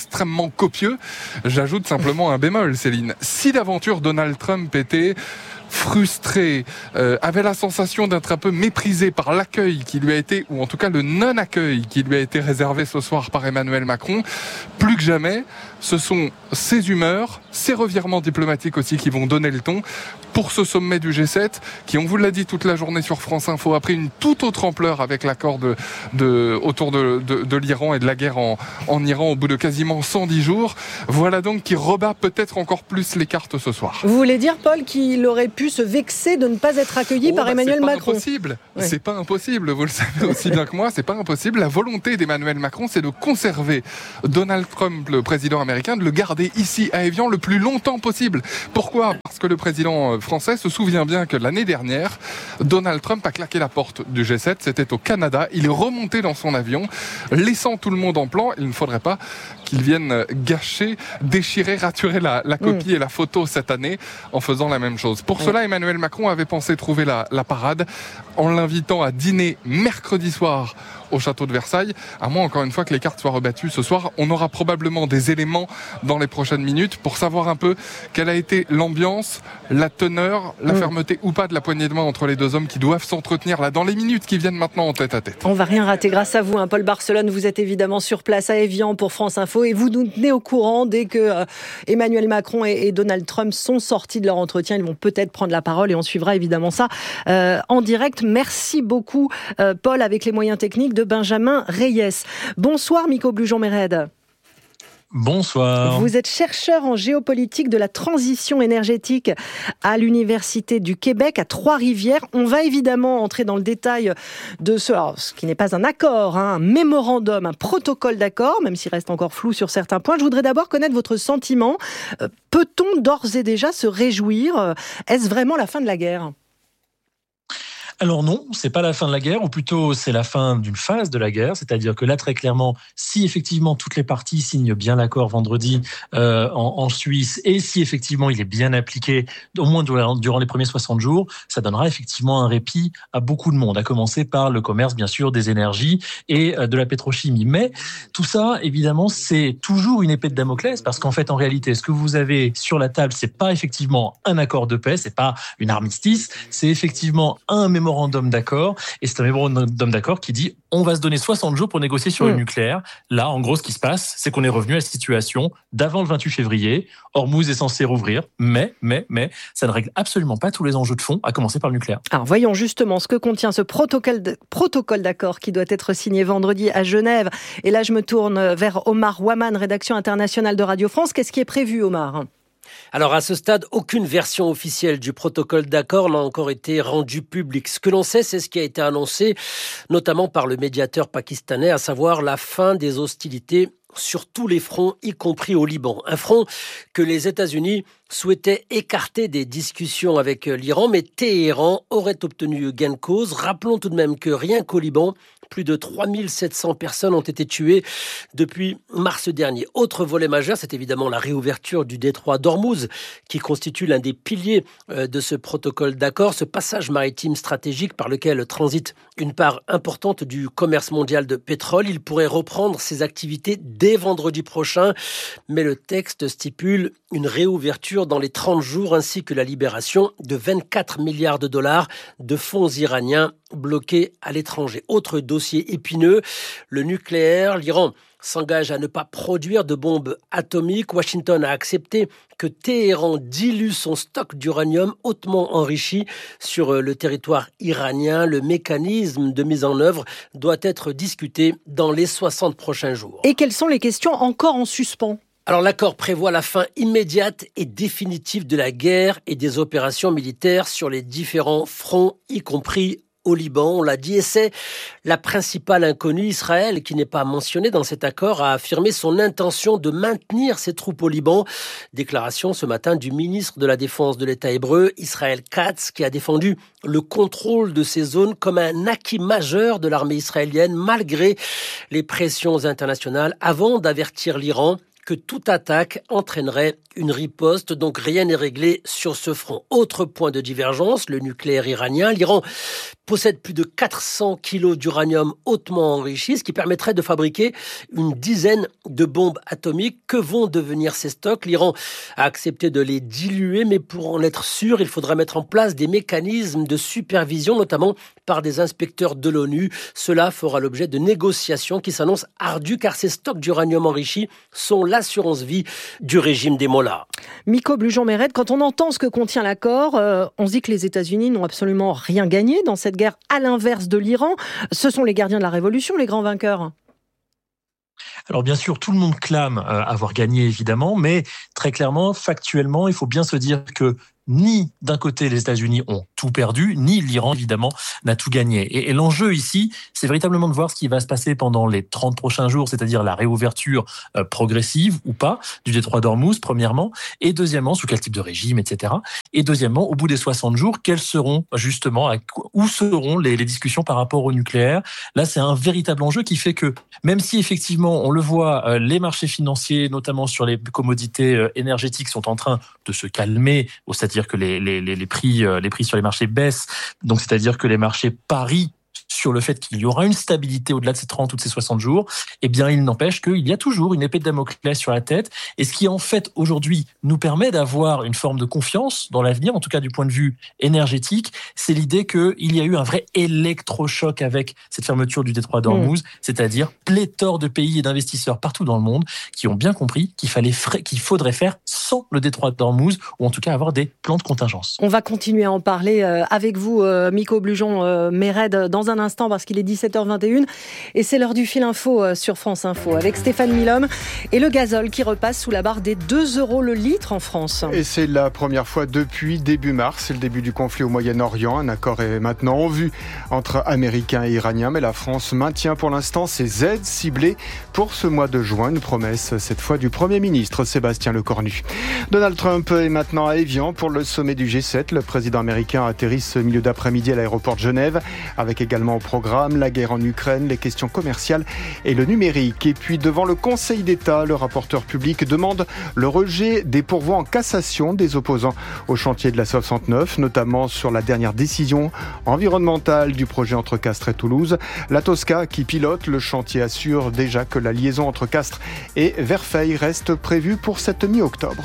Speaker 3: extrêmement copieux. J'ajoute simplement un bémol, Céline. Si d'aventure Donald Trump était frustré, euh, avait la sensation d'être un peu méprisé par l'accueil qui lui a été, ou en tout cas le non-accueil qui lui a été réservé ce soir par Emmanuel Macron, plus que jamais, ce sont ses humeurs, ses revirements diplomatiques aussi qui vont donner le ton pour ce sommet du G sept, qui, on vous l'a dit toute la journée sur France Info, a pris une toute autre ampleur avec l'accord de, de, autour de, de, de l'Iran et de la guerre en, en Iran au bout de quasiment cent dix jours. Voilà donc qui rebat peut-être encore plus les cartes ce soir.
Speaker 4: Vous voulez dire, Paul, qu'il aurait pu se vexer de ne pas être accueilli
Speaker 3: oh,
Speaker 4: par
Speaker 3: bah,
Speaker 4: Emmanuel
Speaker 3: c'est pas
Speaker 4: Macron.
Speaker 3: Impossible.
Speaker 4: Ouais.
Speaker 3: C'est pas impossible, vous le savez aussi bien que moi, c'est pas impossible. La volonté d'Emmanuel Macron, c'est de conserver Donald Trump, le président américain, de le garder ici à Évian le plus longtemps possible. Pourquoi ? Parce que le président français se souvient bien que l'année dernière, Donald Trump a claqué la porte du G sept, c'était au Canada, il est remonté dans son avion, laissant tout le monde en plan. Il ne faudrait pas qu'il vienne gâcher, déchirer, raturer la, la copie mmh. et la photo cette année en faisant la même chose. Pour mmh. cela, Emmanuel Macron avait pensé trouver la, la parade en l'invitant à dîner mercredi soir au château de Versailles, à moins encore une fois que les cartes soient rebattues ce soir. On aura probablement des éléments dans les prochaines minutes pour savoir un peu quelle a été l'ambiance, la teneur, la mmh. fermeté ou pas de la poignée de main entre les deux hommes qui doivent s'entretenir là dans les minutes qui viennent maintenant en tête à tête.
Speaker 4: On va rien rater grâce à vous, hein, Paul Barcelone. Vous êtes évidemment sur place à Évian pour France Info et vous nous tenez au courant dès que euh, Emmanuel Macron et, et Donald Trump sont sortis de leur entretien. Ils vont peut-être prendre la parole et on suivra évidemment ça euh, en direct. Merci beaucoup, euh, Paul, avec les moyens techniques de Benjamin Reyes. Bonsoir, Miko Blujon-Méred.
Speaker 21: Bonsoir.
Speaker 4: Vous êtes chercheur en géopolitique de la transition énergétique à l'Université du Québec à Trois-Rivières. On va évidemment entrer dans le détail de ce, alors, ce qui n'est pas un accord, hein, un mémorandum, un protocole d'accord, même s'il reste encore flou sur certains points. Je voudrais d'abord connaître votre sentiment. Euh, peut-on d'ores et déjà se réjouir ? Est-ce vraiment la fin de la guerre ?
Speaker 21: Alors non, c'est pas la fin de la guerre, ou plutôt c'est la fin d'une phase de la guerre, c'est-à-dire que là, très clairement, si effectivement toutes les parties signent bien l'accord vendredi euh, en, en Suisse, et si effectivement il est bien appliqué, au moins durant, durant les premiers soixante jours, ça donnera effectivement un répit à beaucoup de monde, à commencer par le commerce, bien sûr, des énergies et euh, de la pétrochimie. Mais tout ça, évidemment, c'est toujours une épée de Damoclès, parce qu'en fait, en réalité, ce que vous avez sur la table, c'est pas effectivement un accord de paix, c'est pas une armistice, c'est effectivement un mémorandum d'accord, et c'est un mémorandum d'accord qui dit on va se donner soixante jours pour négocier sur mmh. le nucléaire. Là, en gros, ce qui se passe, c'est qu'on est revenu à la situation d'avant le vingt-huit février. Hormuz est censé rouvrir, mais, mais, mais, ça ne règle absolument pas tous les enjeux de fond, à commencer par le nucléaire.
Speaker 4: Alors, voyons justement ce que contient ce protocole, de, protocole d'accord qui doit être signé vendredi à Genève. Et là, je me tourne vers Omar Waman, rédaction internationale de Radio France. Qu'est-ce qui est prévu, Omar ?
Speaker 22: Alors à ce stade, aucune version officielle du protocole d'accord n'a encore été rendue publique. Ce que l'on sait, c'est ce qui a été annoncé, notamment par le médiateur pakistanais, à savoir la fin des hostilités sur tous les fronts, y compris au Liban. Un front que les États-Unis souhaitaient écarter des discussions avec l'Iran, mais Téhéran aurait obtenu gain de cause. Rappelons tout de même que rien qu'au Liban, plus de trois mille sept cents personnes ont été tuées depuis mars dernier. Autre volet majeur, c'est évidemment la réouverture du détroit d'Ormuz, qui constitue l'un des piliers de ce protocole d'accord, ce passage maritime stratégique par lequel transite une part importante du commerce mondial de pétrole. Il pourrait reprendre ses activités dès vendredi prochain, mais le texte stipule une réouverture dans les trente jours ainsi que la libération de vingt-quatre milliards de dollars de fonds iraniens bloqués à l'étranger. Autre dossier épineux, le nucléaire. L'Iran s'engage à ne pas produire de bombes atomiques. Washington a accepté que Téhéran dilue son stock d'uranium hautement enrichi sur le territoire iranien. Le mécanisme de mise en œuvre doit être discuté dans les soixante prochains jours.
Speaker 4: Et quelles sont les questions encore en suspens ?
Speaker 22: Alors l'accord prévoit la fin immédiate et définitive de la guerre et des opérations militaires sur les différents fronts, y compris au Liban, on l'a dit, et c'est la principale inconnue. Israël, qui n'est pas mentionné dans cet accord, a affirmé son intention de maintenir ses troupes au Liban. Déclaration ce matin du ministre de la Défense de l'État hébreu, Israël Katz, qui a défendu le contrôle de ces zones comme un acquis majeur de l'armée israélienne, malgré les pressions internationales, avant d'avertir l'Iran que toute attaque entraînerait une riposte, donc rien n'est réglé sur ce front. Autre point de divergence, le nucléaire iranien. L'Iran possède plus de quatre cents kilos d'uranium hautement enrichi, ce qui permettrait de fabriquer une dizaine de bombes atomiques. Que vont devenir ces stocks ? L'Iran a accepté de les diluer, mais pour en être sûr, il faudra mettre en place des mécanismes de supervision, notamment par des inspecteurs de l'ONU. Cela fera l'objet de négociations qui s'annoncent ardues, car ces stocks d'uranium enrichi sont l'assurance vie du régime des mollahs.
Speaker 4: Miko Blujon-Mered, quand on entend ce que contient l'accord, euh, on se dit que les États-Unis n'ont absolument rien gagné dans cette guerre, à l'inverse de l'Iran. Ce sont les gardiens de la révolution, les grands vainqueurs.
Speaker 21: Alors bien sûr, tout le monde clame euh, avoir gagné, évidemment, mais très clairement, factuellement, il faut bien se dire que ni d'un côté les États-Unis ont tout perdu, ni l'Iran évidemment n'a tout gagné. Et, et l'enjeu ici, c'est véritablement de voir ce qui va se passer pendant les trente prochains jours, c'est-à-dire la réouverture euh, progressive ou pas du détroit d'Ormuz, premièrement, et deuxièmement, sous quel type de régime, et cetera. Et deuxièmement, au bout des soixante jours, quelles seront justement, où seront les, les discussions par rapport au nucléaire ? Là, c'est un véritable enjeu qui fait que, même si effectivement, on le voit, euh, les marchés financiers, notamment sur les commodités euh, énergétiques, sont en train de se calmer, au c'est-à-dire que les, les, les, prix, les prix sur les marchés baissent, donc c'est-à-dire que les marchés parient sur le fait qu'il y aura une stabilité au-delà de ces trente ou de ces soixante jours, eh bien, il n'empêche qu'il y a toujours une épée de Damoclès sur la tête. Et ce qui, en fait, aujourd'hui, nous permet d'avoir une forme de confiance dans l'avenir, en tout cas du point de vue énergétique, c'est l'idée qu'il y a eu un vrai électrochoc avec cette fermeture du détroit d'Ormuz, mmh. c'est-à-dire pléthore de pays et d'investisseurs partout dans le monde qui ont bien compris qu'il fallait, qu'il faudrait faire sans le détroit d'Ormuz, ou en tout cas avoir des plans de contingence.
Speaker 4: On va continuer à en parler avec vous, Miko Blujon-Mered, dans un instant, parce qu'il est dix-sept heures vingt et une et c'est l'heure du fil info sur France Info avec Stéphane Milhomme et le gazole qui repasse sous la barre des deux euros le litre en France.
Speaker 1: Et c'est la première fois depuis début mars, c'est le début du conflit au Moyen-Orient. Un accord est maintenant en vue entre Américains et Iraniens, mais la France maintient pour l'instant ses aides ciblées pour ce mois de juin. Une promesse cette fois du Premier ministre Sébastien Lecornu. Donald Trump est maintenant à Évian pour le sommet du G sept. Le président américain atterrit ce milieu d'après-midi à l'aéroport de Genève, avec également au programme la guerre en Ukraine, les questions commerciales et le numérique. Et puis devant le Conseil d'État, le rapporteur public demande le rejet des pourvois en cassation des opposants au chantier de la soixante-neuf, notamment sur la dernière décision environnementale du projet entre Castres et Toulouse. La Tosca, qui pilote le chantier, assure déjà que la liaison entre Castres et Verfeil reste prévue pour cette mi-octobre.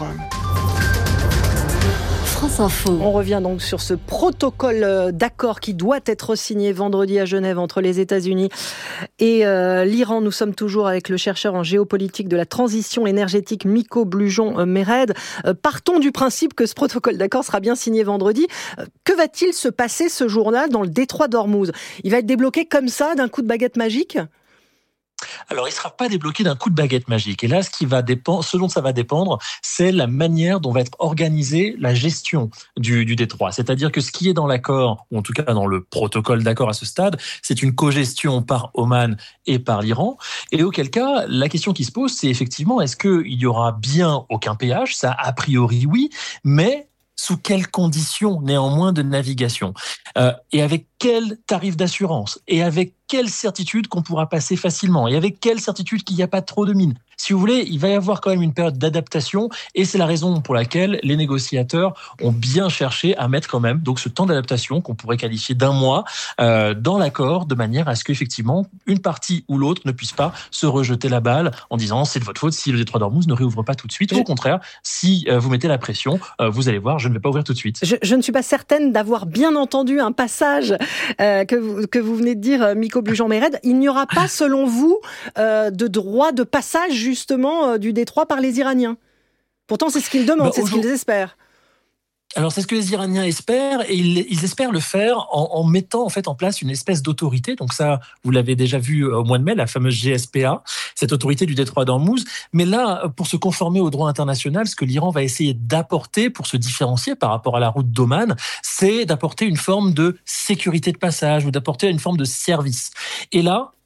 Speaker 4: France Info. On revient donc sur ce protocole d'accord qui doit être signé vendredi à Genève entre les États-Unis et euh, l'Iran. Nous sommes toujours avec le chercheur en géopolitique de la transition énergétique Miko Blujon-Mered. Euh, partons du principe que ce protocole d'accord sera bien signé vendredi. Euh, que va-t-il se passer ce jour-là dans le détroit d'Ormuz ? Il va être débloqué comme ça, d'un coup de baguette magique ?
Speaker 21: Alors, il ne sera pas débloqué d'un coup de baguette magique. Et là, ce, qui va dépendre, ce dont ça va dépendre, c'est la manière dont va être organisée la gestion du, du détroit. C'est-à-dire que ce qui est dans l'accord, ou en tout cas dans le protocole d'accord à ce stade, c'est une cogestion par Oman et par l'Iran. Et auquel cas, la question qui se pose, c'est effectivement, est-ce qu'il y aura bien aucun péage ? Ça, a priori, oui, mais sous quelles conditions, néanmoins, de navigation ? euh, Et avec quel tarif d'assurance ? Et avec quelle certitude qu'on pourra passer facilement ? Et avec quelle certitude qu'il n'y a pas trop de mines ? Si vous voulez, il va y avoir quand même une période d'adaptation, et c'est la raison pour laquelle les négociateurs ont bien cherché à mettre quand même donc ce temps d'adaptation qu'on pourrait qualifier d'un mois euh, dans l'accord, de manière à ce qu'effectivement une partie ou l'autre ne puisse pas se rejeter la balle en disant c'est de votre faute si le détroit d'Ormuz ne réouvre pas tout de suite. Ou au contraire, si euh, vous mettez la pression, euh, vous allez voir, je ne vais pas ouvrir tout de suite.
Speaker 4: Je, je ne suis pas certaine d'avoir bien entendu un passage euh, que, vous, que vous venez de dire, Miko Blujon-Mered. Il n'y aura pas, selon vous, euh, de droit de passage justement euh, du détroit par les Iraniens. Pourtant, c'est ce qu'ils demandent, bah, c'est ce qu'ils espèrent.
Speaker 21: Alors, c'est ce que les Iraniens espèrent, et ils, ils espèrent le faire en, en mettant en fait en place une espèce d'autorité. Donc ça, vous l'avez déjà vu au mois de mai, la fameuse G S P A, cette autorité du détroit d'Ormuz. Mais là, pour se conformer au droit international, ce que l'Iran va essayer d'apporter pour se différencier par rapport à la route d'Oman, c'est d'apporter une forme de sécurité de passage ou d'apporter une forme de service. Et là,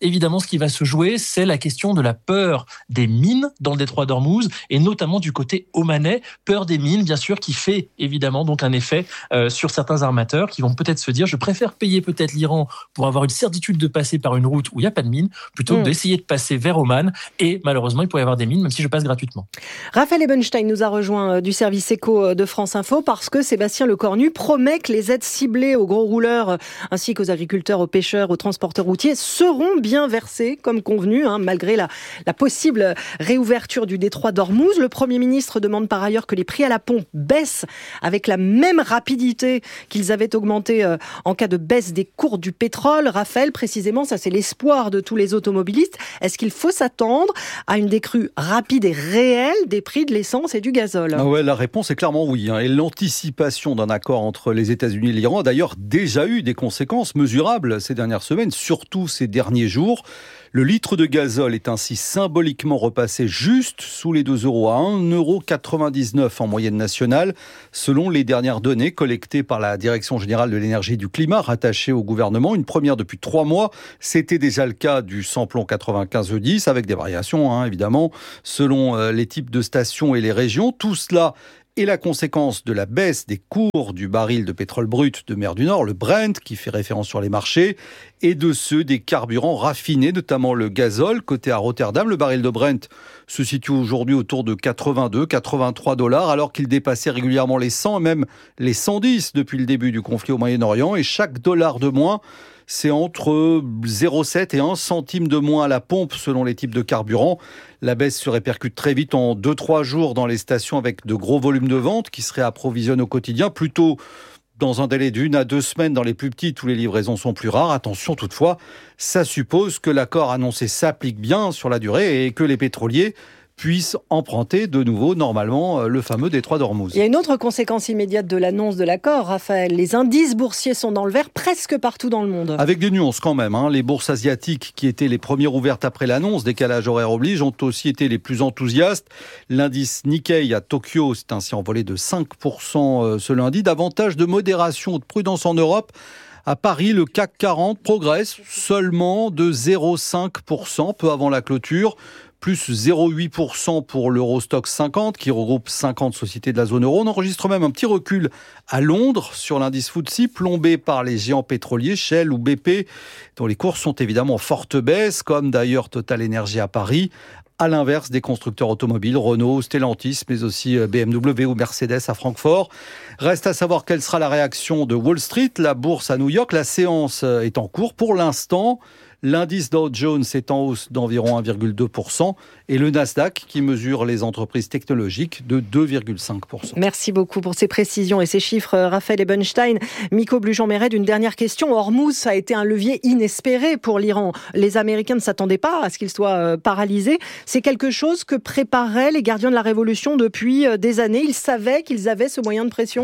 Speaker 21: évidemment, ce qui va se jouer, c'est la question de la peur des mines dans le détroit d'Ormuz, et notamment du côté omanais, peur des mines, bien sûr, qui fait évidemment donc un effet euh, sur certains armateurs qui vont peut-être se dire, je préfère payer peut-être l'Iran pour avoir une certitude de passer par une route où il n'y a pas de mine, plutôt mmh. que d'essayer de passer vers Oman, et malheureusement, il pourrait y avoir des mines, même si je passe gratuitement.
Speaker 4: Raphaël Ebenstein nous a rejoint du service éco de France Info parce que Sébastien Lecornu promet que les aides ciblées aux gros rouleurs ainsi qu'aux agriculteurs, aux pêcheurs, aux transporteurs routiers seront bien versées comme convenu, hein, malgré la, la possible réouverture du détroit d'Ormuz. Le Premier ministre demande par ailleurs que les prix à la pompe baissent avec la même rapidité qu'ils avaient augmenté euh, en cas de baisse des cours du pétrole. Raphaël, précisément, ça c'est l'espoir de tous les automobilistes. Est-ce qu'il faut s'attendre à une décrue rapide et réelle des prix de l'essence et du gazole ?
Speaker 10: Ah ouais, la réponse est clairement oui. Hein. Et l'anticipation d'un accord entre les États-Unis et l'Iran a d'ailleurs déjà eu des conséquences mesurables ces dernières semaines, surtout ces derniers jours. Le litre de gazole est ainsi symboliquement repassé juste sous les deux euros à un euro quatre-vingt-dix-neuf en moyenne nationale, selon les dernières données collectées par la Direction générale de l'énergie et du climat rattachée au gouvernement. Une première depuis trois mois. C'était déjà le cas du samplon quatre-vingt-quinze E dix, avec des variations, hein, évidemment, selon euh, les types de stations et les régions. Tout cela est la conséquence de la baisse des cours du baril de pétrole brut de mer du Nord, le Brent, qui fait référence sur les marchés, et de ceux des carburants raffinés, notamment le gazole. Côté à Rotterdam, le baril de Brent se situe aujourd'hui autour de quatre-vingt-deux à quatre-vingt-trois dollars, alors qu'il dépassait régulièrement les cent, et même les cent dix depuis le début du conflit au Moyen-Orient. Et chaque dollar de moins, c'est entre zéro virgule sept et un centime de moins à la pompe selon les types de carburant. La baisse se répercute très vite en deux à trois jours dans les stations avec de gros volumes de vente qui se réapprovisionnent au quotidien. Plutôt dans un délai d'une à deux semaines dans les plus petites où les livraisons sont plus rares. Attention toutefois, ça suppose que l'accord annoncé s'applique bien sur la durée et que les pétroliers puissent emprunter de nouveau, normalement, le fameux détroit d'Ormuz.
Speaker 4: Il y a une autre conséquence immédiate de l'annonce de l'accord, Raphaël. Les indices boursiers sont dans le vert presque partout dans le monde.
Speaker 10: Avec des nuances quand même. Hein. Les bourses asiatiques, qui étaient les premières ouvertes après l'annonce, décalage horaire oblige, ont aussi été les plus enthousiastes. L'indice Nikkei à Tokyo s'est ainsi envolé de cinq pour cent ce lundi. Davantage de modération ou de prudence en Europe. À Paris, le C A C quarante progresse seulement de zéro virgule cinq pour cent peu avant la clôture. Plus zéro virgule huit pour cent pour l'Eurostoxx cinquante, qui regroupe cinquante sociétés de la zone euro. On enregistre même un petit recul à Londres sur l'indice F T S E, plombé par les géants pétroliers, Shell ou B P, dont les cours sont évidemment en forte baisse, comme d'ailleurs Total Energy à Paris. À l'inverse des constructeurs automobiles, Renault, Stellantis, mais aussi B M W ou Mercedes à Francfort. Reste à savoir quelle sera la réaction de Wall Street, la bourse à New York. La séance est en cours pour l'instant. L'indice Dow Jones est en hausse d'environ un virgule deux pour cent et le Nasdaq, qui mesure les entreprises technologiques, de deux virgule cinq pour cent.
Speaker 4: Merci beaucoup pour ces précisions et ces chiffres, Raphaël Ebenstein. Miko Blujon-Méred, une dernière question. Hormuz a été un levier inespéré pour l'Iran. Les Américains ne s'attendaient pas à ce qu'il soit paralysé. C'est quelque chose que préparaient les gardiens de la Révolution depuis des années. Ils savaient qu'ils avaient ce moyen de pression ?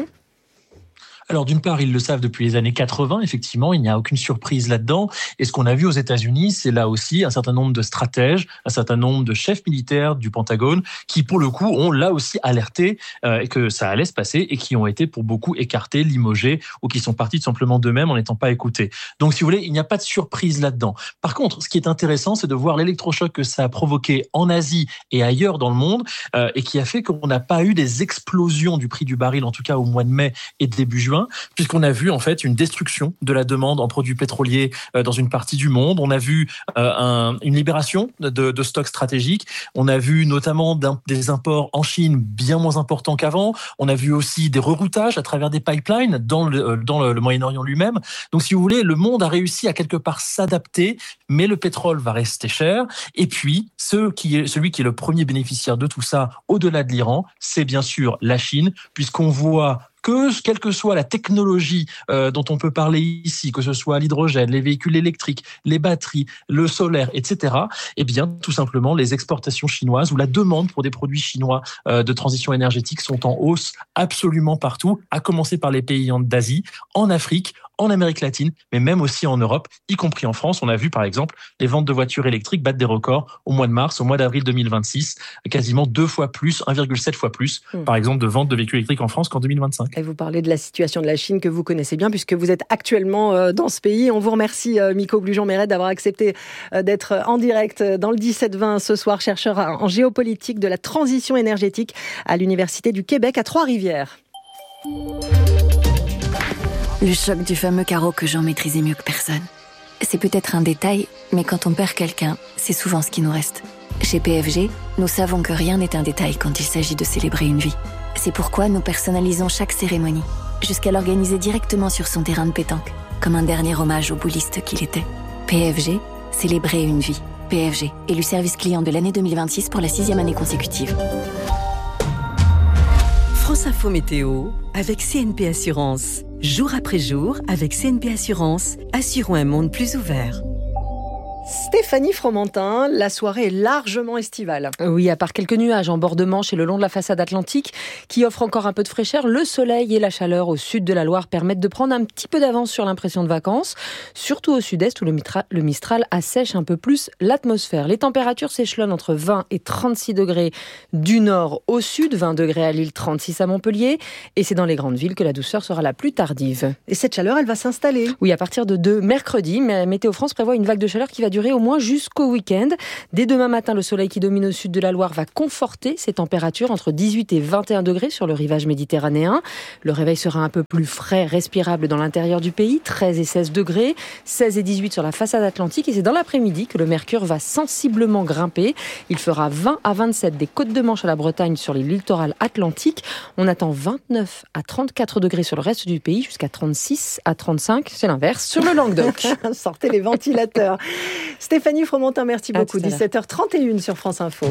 Speaker 21: Alors d'une part, ils le savent depuis les années quatre-vingts, effectivement, il n'y a aucune surprise là-dedans. Et ce qu'on a vu aux États-Unis, c'est là aussi un certain nombre de stratèges, un certain nombre de chefs militaires du Pentagone qui, pour le coup, ont là aussi alerté euh, que ça allait se passer et qui ont été pour beaucoup écartés, limogés ou qui sont partis tout simplement d'eux-mêmes en n'étant pas écoutés. Donc, si vous voulez, il n'y a pas de surprise là-dedans. Par contre, ce qui est intéressant, c'est de voir l'électrochoc que ça a provoqué en Asie et ailleurs dans le monde euh, et qui a fait qu'on n'a pas eu des explosions du prix du baril, en tout cas au mois de mai et début juin, puisqu'on a vu en fait une destruction de la demande en produits pétroliers euh, dans une partie du monde. On a vu euh, un, une libération de, de stocks stratégiques. On a vu notamment des imports en Chine bien moins importants qu'avant. On a vu aussi des reroutages à travers des pipelines dans le, dans le, le Moyen-Orient lui-même. Donc si vous voulez, le monde a réussi à quelque part s'adapter, mais le pétrole va rester cher. Et puis, ce qui est, celui qui est le premier bénéficiaire de tout ça, au-delà de l'Iran, c'est bien sûr la Chine, puisqu'on voit que, quelle que soit la technologie euh, dont on peut parler ici, que ce soit l'hydrogène, les véhicules électriques, les batteries, le solaire, et cetera, eh bien, tout simplement, les exportations chinoises ou la demande pour des produits chinois euh, de transition énergétique sont en hausse absolument partout, à commencer par les pays d'Asie, en Afrique, en Amérique latine, mais même aussi en Europe, y compris en France. On a vu, par exemple, les ventes de voitures électriques battre des records au mois de mars, au mois d'avril deux mille vingt-six, quasiment deux fois plus, un virgule sept fois plus, mmh. par exemple, de ventes de véhicules électriques en France qu'en deux mille vingt-cinq.
Speaker 4: Et vous parlez de la situation de la Chine que vous connaissez bien puisque vous êtes actuellement dans ce pays. On vous remercie, Miko Blujon-Mérette, d'avoir accepté d'être en direct dans le dix-sept vingt ce soir, chercheur en géopolitique de la transition énergétique à l'Université du Québec à Trois-Rivières.
Speaker 2: Le choc du fameux carreau que Jean maîtrisait mieux que personne. C'est peut-être un détail, mais quand on perd quelqu'un, c'est souvent ce qui nous reste. Chez P F G, nous savons que rien n'est un détail quand il s'agit de célébrer une vie. C'est pourquoi nous personnalisons chaque cérémonie, jusqu'à l'organiser directement sur son terrain de pétanque, comme un dernier hommage au bouliste qu'il était. P F G, célébrer une vie. P F G, élu service client de l'année deux mille vingt-six pour la sixième année consécutive.
Speaker 8: France Info Météo avec C N P Assurance. Jour après jour, avec C N P Assurance, assurons un monde plus ouvert.
Speaker 4: Stéphanie Fromentin, la soirée est largement estivale.
Speaker 6: Oui, à part quelques nuages en bord de Manche et le long de la façade atlantique qui offrent encore un peu de fraîcheur, le soleil et la chaleur au sud de la Loire permettent de prendre un petit peu d'avance sur l'impression de vacances, surtout au sud-est où le, mitra- le Mistral assèche un peu plus l'atmosphère. Les températures s'échelonnent entre vingt et trente-six degrés du nord au sud, vingt degrés à Lille, trente-six à Montpellier, et c'est dans les grandes villes que la douceur sera la plus tardive.
Speaker 4: Et cette chaleur, elle va s'installer.
Speaker 6: Oui, à partir de, de mercredi, Météo France prévoit une vague de chaleur qui va durer au moins jusqu'au week-end. Dès demain matin, le soleil qui domine au sud de la Loire va conforter ces températures entre dix-huit et vingt et un degrés sur le rivage méditerranéen. Le réveil sera un peu plus frais, respirable dans l'intérieur du pays, treize et seize degrés, seize et dix-huit sur la façade atlantique. Et c'est dans l'après-midi que le mercure va sensiblement grimper. Il fera vingt à vingt-sept des côtes de Manche à la Bretagne sur les littorales atlantiques. On attend vingt-neuf à trente-quatre degrés sur le reste du pays, jusqu'à trente-six à trente-cinq, c'est l'inverse, sur le Languedoc.
Speaker 4: Sortez les ventilateurs. Stéphanie Fromentin, merci beaucoup. dix-sept heures trente et une sur France Info.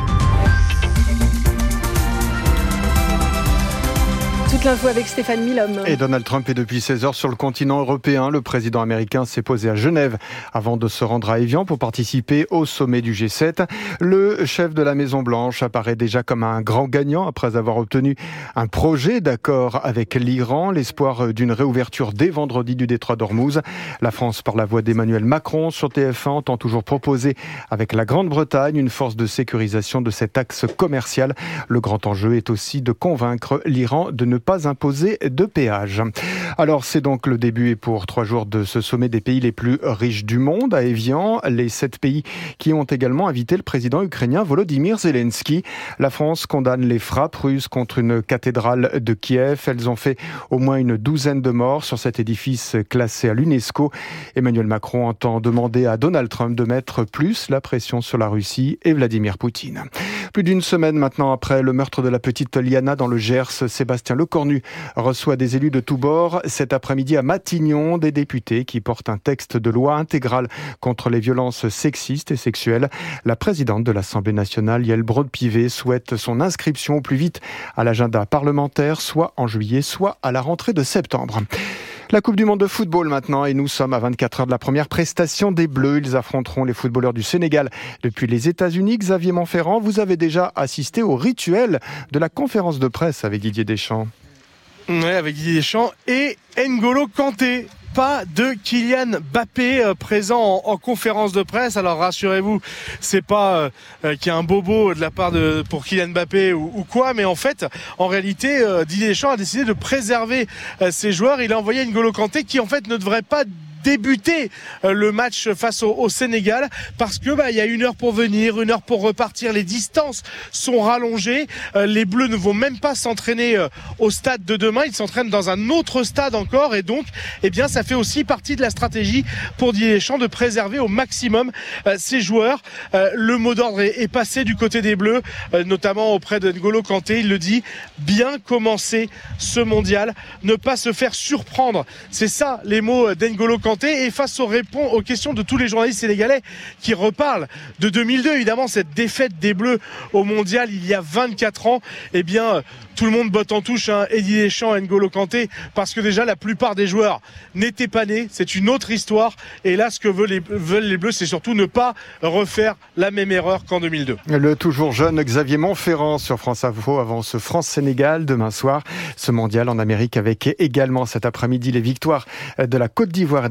Speaker 4: Toute l'info avec Stéphane Milhomme.
Speaker 1: Et Donald Trump est depuis seize heures sur le continent européen. Le président américain s'est posé à Genève avant de se rendre à Évian pour participer au sommet du G sept. Le chef de la Maison-Blanche apparaît déjà comme un grand gagnant après avoir obtenu un projet d'accord avec l'Iran. L'espoir d'une réouverture dès vendredi du détroit d'Ormuz. La France, par la voix d'Emmanuel Macron sur T F un, entend toujours proposer avec la Grande-Bretagne une force de sécurisation de cet axe commercial. Le grand enjeu est aussi de convaincre l'Iran de ne pas imposer de péage. Alors c'est donc le début et pour trois jours de ce sommet des pays les plus riches du monde à Évian, les sept pays qui ont également invité le président ukrainien Volodymyr Zelensky. La France condamne les frappes russes contre une cathédrale de Kiev. Elles ont fait au moins une douzaine de morts sur cet édifice classé à l'UNESCO. Emmanuel Macron entend demander à Donald Trump de mettre plus la pression sur la Russie et Vladimir Poutine. Plus d'une semaine maintenant après le meurtre de la petite Liana dans le Gers, Sébastien Lecornu reçoit des élus de tous bords. Cet après-midi à Matignon, des députés qui portent un texte de loi intégral contre les violences sexistes et sexuelles. La présidente de l'Assemblée nationale, Yael Braun-Pivet, souhaite son inscription au plus vite à l'agenda parlementaire, soit en juillet, soit à la rentrée de septembre. La Coupe du Monde de football maintenant et nous sommes à vingt-quatre heures de la première prestation des Bleus. Ils affronteront les footballeurs du Sénégal depuis les États-Unis. Xavier Montferrand, vous avez déjà assisté au rituel de la conférence de presse avec Didier Deschamps.
Speaker 23: Oui, avec Didier Deschamps et N'Golo Kanté. Pas de Kylian Mbappé euh, présent en, en conférence de presse. Alors rassurez-vous, c'est pas euh, qu'il y a un bobo de la part de pour Kylian Mbappé ou, ou quoi, mais en fait, en réalité, euh, Didier Deschamps a décidé de préserver euh, ses joueurs. Il a envoyé N'Golo Kanté qui en fait ne devrait pas débuter le match face au, au Sénégal parce que bah il y a une heure pour venir, une heure pour repartir, les distances sont rallongées, euh, les Bleus ne vont même pas s'entraîner euh, au stade de demain, ils s'entraînent dans un autre stade encore et donc eh bien ça fait aussi partie de la stratégie pour Didier Deschamps de préserver au maximum euh, ses joueurs. Euh, le mot d'ordre est, est passé du côté des Bleus, euh, notamment auprès de N'Golo Kanté, il le dit, bien commencer ce mondial, ne pas se faire surprendre, c'est ça les mots d'N'Golo Kanté. Et face aux, réponses, aux questions de tous les journalistes sénégalais qui reparlent de deux mille deux, évidemment cette défaite des Bleus au mondial il y a vingt-quatre ans, eh bien tout le monde botte en touche, hein, Didier Deschamps et N'Golo Kanté, parce que déjà la plupart des joueurs n'étaient pas nés, c'est une autre histoire et là ce que veulent les, veulent les Bleus c'est surtout ne pas refaire la même erreur qu'en deux mille deux.
Speaker 1: Le toujours jeune Xavier Montferrand sur France Info avant ce France-Sénégal demain soir, ce mondial en Amérique avec également cet après-midi les victoires de la Côte d'Ivoire et de la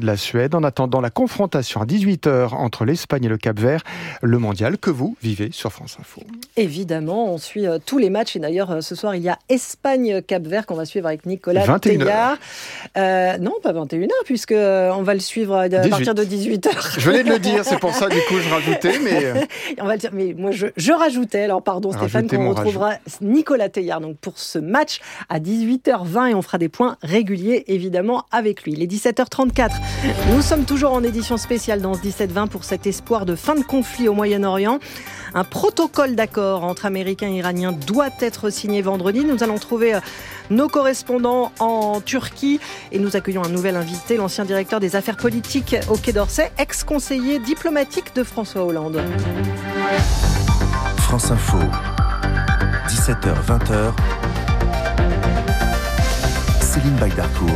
Speaker 1: la Suède. En attendant la confrontation à dix-huit heures entre l'Espagne et le Cap-Vert, le mondial que vous vivez sur France Info.
Speaker 4: Évidemment, on suit euh, tous les matchs et d'ailleurs euh, ce soir il y a Espagne-Cap-Vert qu'on va suivre avec Nicolas Teillard. Euh, non, pas vingt et une heures puisque euh, on va le suivre à, à partir de dix-huit heures.
Speaker 1: Je venais de le dire, c'est pour ça du coup je rajoutais, mais
Speaker 4: on va le dire, mais moi je, je rajoutais. Alors pardon Stéphane, qu'on retrouvera rajout. Nicolas Teillard donc pour ce match à dix-huit heures vingt et on fera des points réguliers évidemment avec lui. Il est dix-sept heures trente-quatre. Nous sommes toujours en édition spéciale dans ce dix-sept vingt pour cet espoir de fin de conflit au Moyen-Orient. Un protocole d'accord entre Américains et Iraniens doit être signé vendredi. Nous allons trouver nos correspondants en Turquie et nous accueillons un nouvel invité, l'ancien directeur des affaires politiques au Quai d'Orsay, ex-conseiller diplomatique de François Hollande.
Speaker 5: France Info, dix-sept heures vingt. Céline Baydarcourt.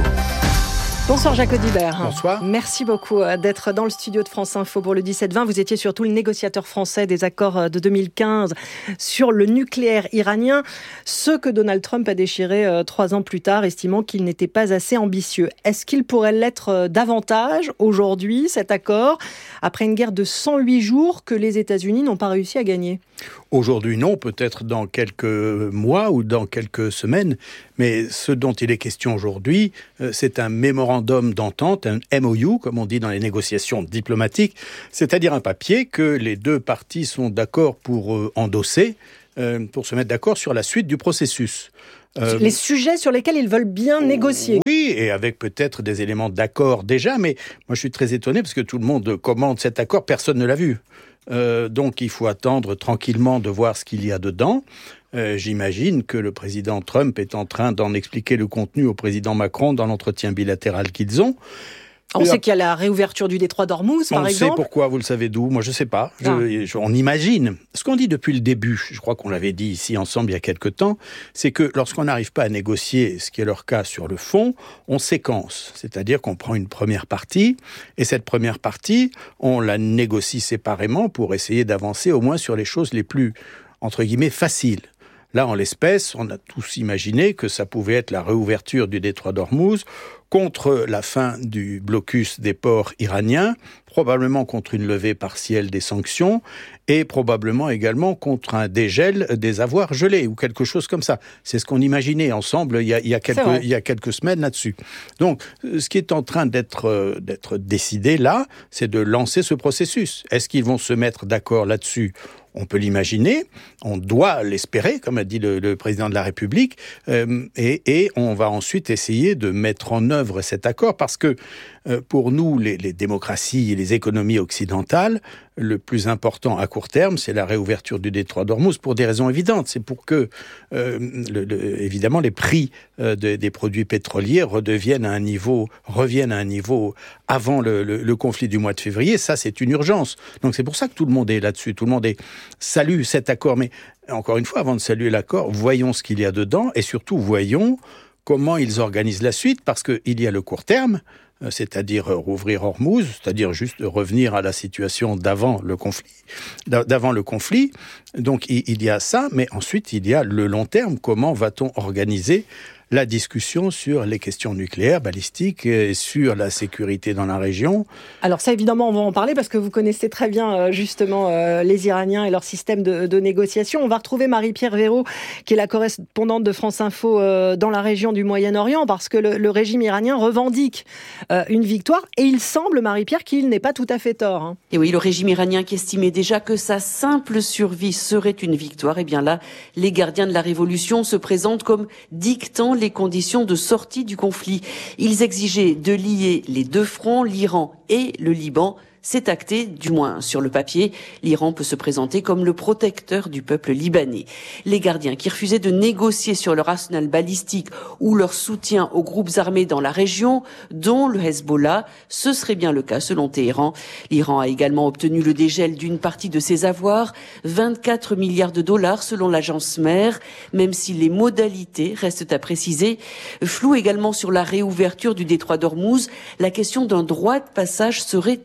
Speaker 4: Bonsoir Jacques Audibert.
Speaker 7: Bonsoir.
Speaker 4: Merci beaucoup d'être dans le studio de France Info pour le dix-sept vingt. Vous étiez surtout le négociateur français des accords de deux mille quinze sur le nucléaire iranien, ce que Donald Trump a déchiré euh, trois ans plus tard, estimant qu'il n'était pas assez ambitieux. Est-ce qu'il pourrait l'être euh, davantage aujourd'hui, cet accord, après une guerre de cent huit jours que les États-Unis n'ont pas réussi à gagner ?
Speaker 7: Aujourd'hui non, peut-être dans quelques mois ou dans quelques semaines, mais ce dont il est question aujourd'hui, c'est un mémorandum d'entente, un M O U, comme on dit dans les négociations diplomatiques, c'est-à-dire un papier que les deux parties sont d'accord pour euh, endosser, euh, pour se mettre d'accord sur la suite du processus.
Speaker 4: Euh, les sujets sur lesquels ils veulent bien négocier.
Speaker 7: Oui, et avec peut-être des éléments d'accord déjà, mais moi je suis très étonné parce que tout le monde commande cet accord, personne ne l'a vu. Euh, donc il faut attendre tranquillement de voir ce qu'il y a dedans. Euh, j'imagine que le président Trump est en train d'en expliquer le contenu au président Macron dans l'entretien bilatéral qu'ils ont.
Speaker 4: On sait qu'il y a la réouverture du détroit d'Ormuz, par exemple.
Speaker 7: On sait pourquoi, vous le savez d'où. Moi, je ne sais pas. Je, ah. je, on imagine. Ce qu'on dit depuis le début, je crois qu'on l'avait dit ici ensemble il y a quelque temps, c'est que lorsqu'on n'arrive pas à négocier, ce qui est leur cas sur le fond, on séquence. C'est-à-dire qu'on prend une première partie, et cette première partie, on la négocie séparément pour essayer d'avancer au moins sur les choses les plus, entre guillemets, faciles. Là, en l'espèce, on a tous imaginé que ça pouvait être la réouverture du détroit d'Ormuz contre la fin du blocus des ports iraniens, probablement contre une levée partielle des sanctions et probablement également contre un dégel des avoirs gelés ou quelque chose comme ça. C'est ce qu'on imaginait ensemble il y a, il y a, quelques, il y a quelques semaines là-dessus. Donc, ce qui est en train d'être, d'être décidé là, c'est de lancer ce processus. Est-ce qu'ils vont se mettre d'accord là-dessus ? On peut l'imaginer, on doit l'espérer, comme a dit le, le président de la République, euh, et, et on va ensuite essayer de mettre en œuvre cet accord, parce que euh, pour nous, les, les démocraties et les économies occidentales, le plus important à court terme, c'est la réouverture du détroit d'Ormuz, pour des raisons évidentes. C'est pour que, euh, le, le, évidemment, les prix euh, de, des produits pétroliers redeviennent à un niveau, reviennent à un niveau avant le, le, le conflit du mois de février. Ça, c'est une urgence. Donc c'est pour ça que tout le monde est là-dessus. Tout le monde est salue cet accord. Mais encore une fois, avant de saluer l'accord, voyons ce qu'il y a dedans et surtout voyons comment ils organisent la suite, parce qu'il y a le court terme, c'est-à-dire rouvrir Ormuz, c'est-à-dire juste revenir à la situation d'avant le conflit. D'avant le conflit. Donc il y a ça, mais ensuite il y a le long terme. Comment va-t-on organiser la discussion sur les questions nucléaires, balistiques et sur la sécurité dans la région?
Speaker 4: Alors ça, évidemment, on va en parler parce que vous connaissez très bien justement les Iraniens et leur système de, de négociation. On va retrouver Marie-Pierre Véraud, qui est la correspondante de France Info dans la région du Moyen-Orient, parce que le, le régime iranien revendique une victoire et il semble, Marie-Pierre, qu'il n'est pas tout à fait tort. Hein.
Speaker 9: Et oui, le régime iranien qui estimait déjà que sa simple survie serait une victoire, et bien là, les gardiens de la révolution se présentent comme dictant les conditions de sortie du conflit. Ils exigeaient de lier les deux fronts, l'Iran et le Liban. C'est acté, du moins sur le papier. L'Iran peut se présenter comme le protecteur du peuple libanais. Les gardiens qui refusaient de négocier sur leur arsenal balistique ou leur soutien aux groupes armés dans la région, dont le Hezbollah, ce serait bien le cas selon Téhéran. L'Iran a également obtenu le dégel d'une partie de ses avoirs, vingt-quatre milliards de dollars selon l'agence mère, même si les modalités restent à préciser. Flou également sur la réouverture du détroit d'Ormuz, la question d'un droit de passage serait toujours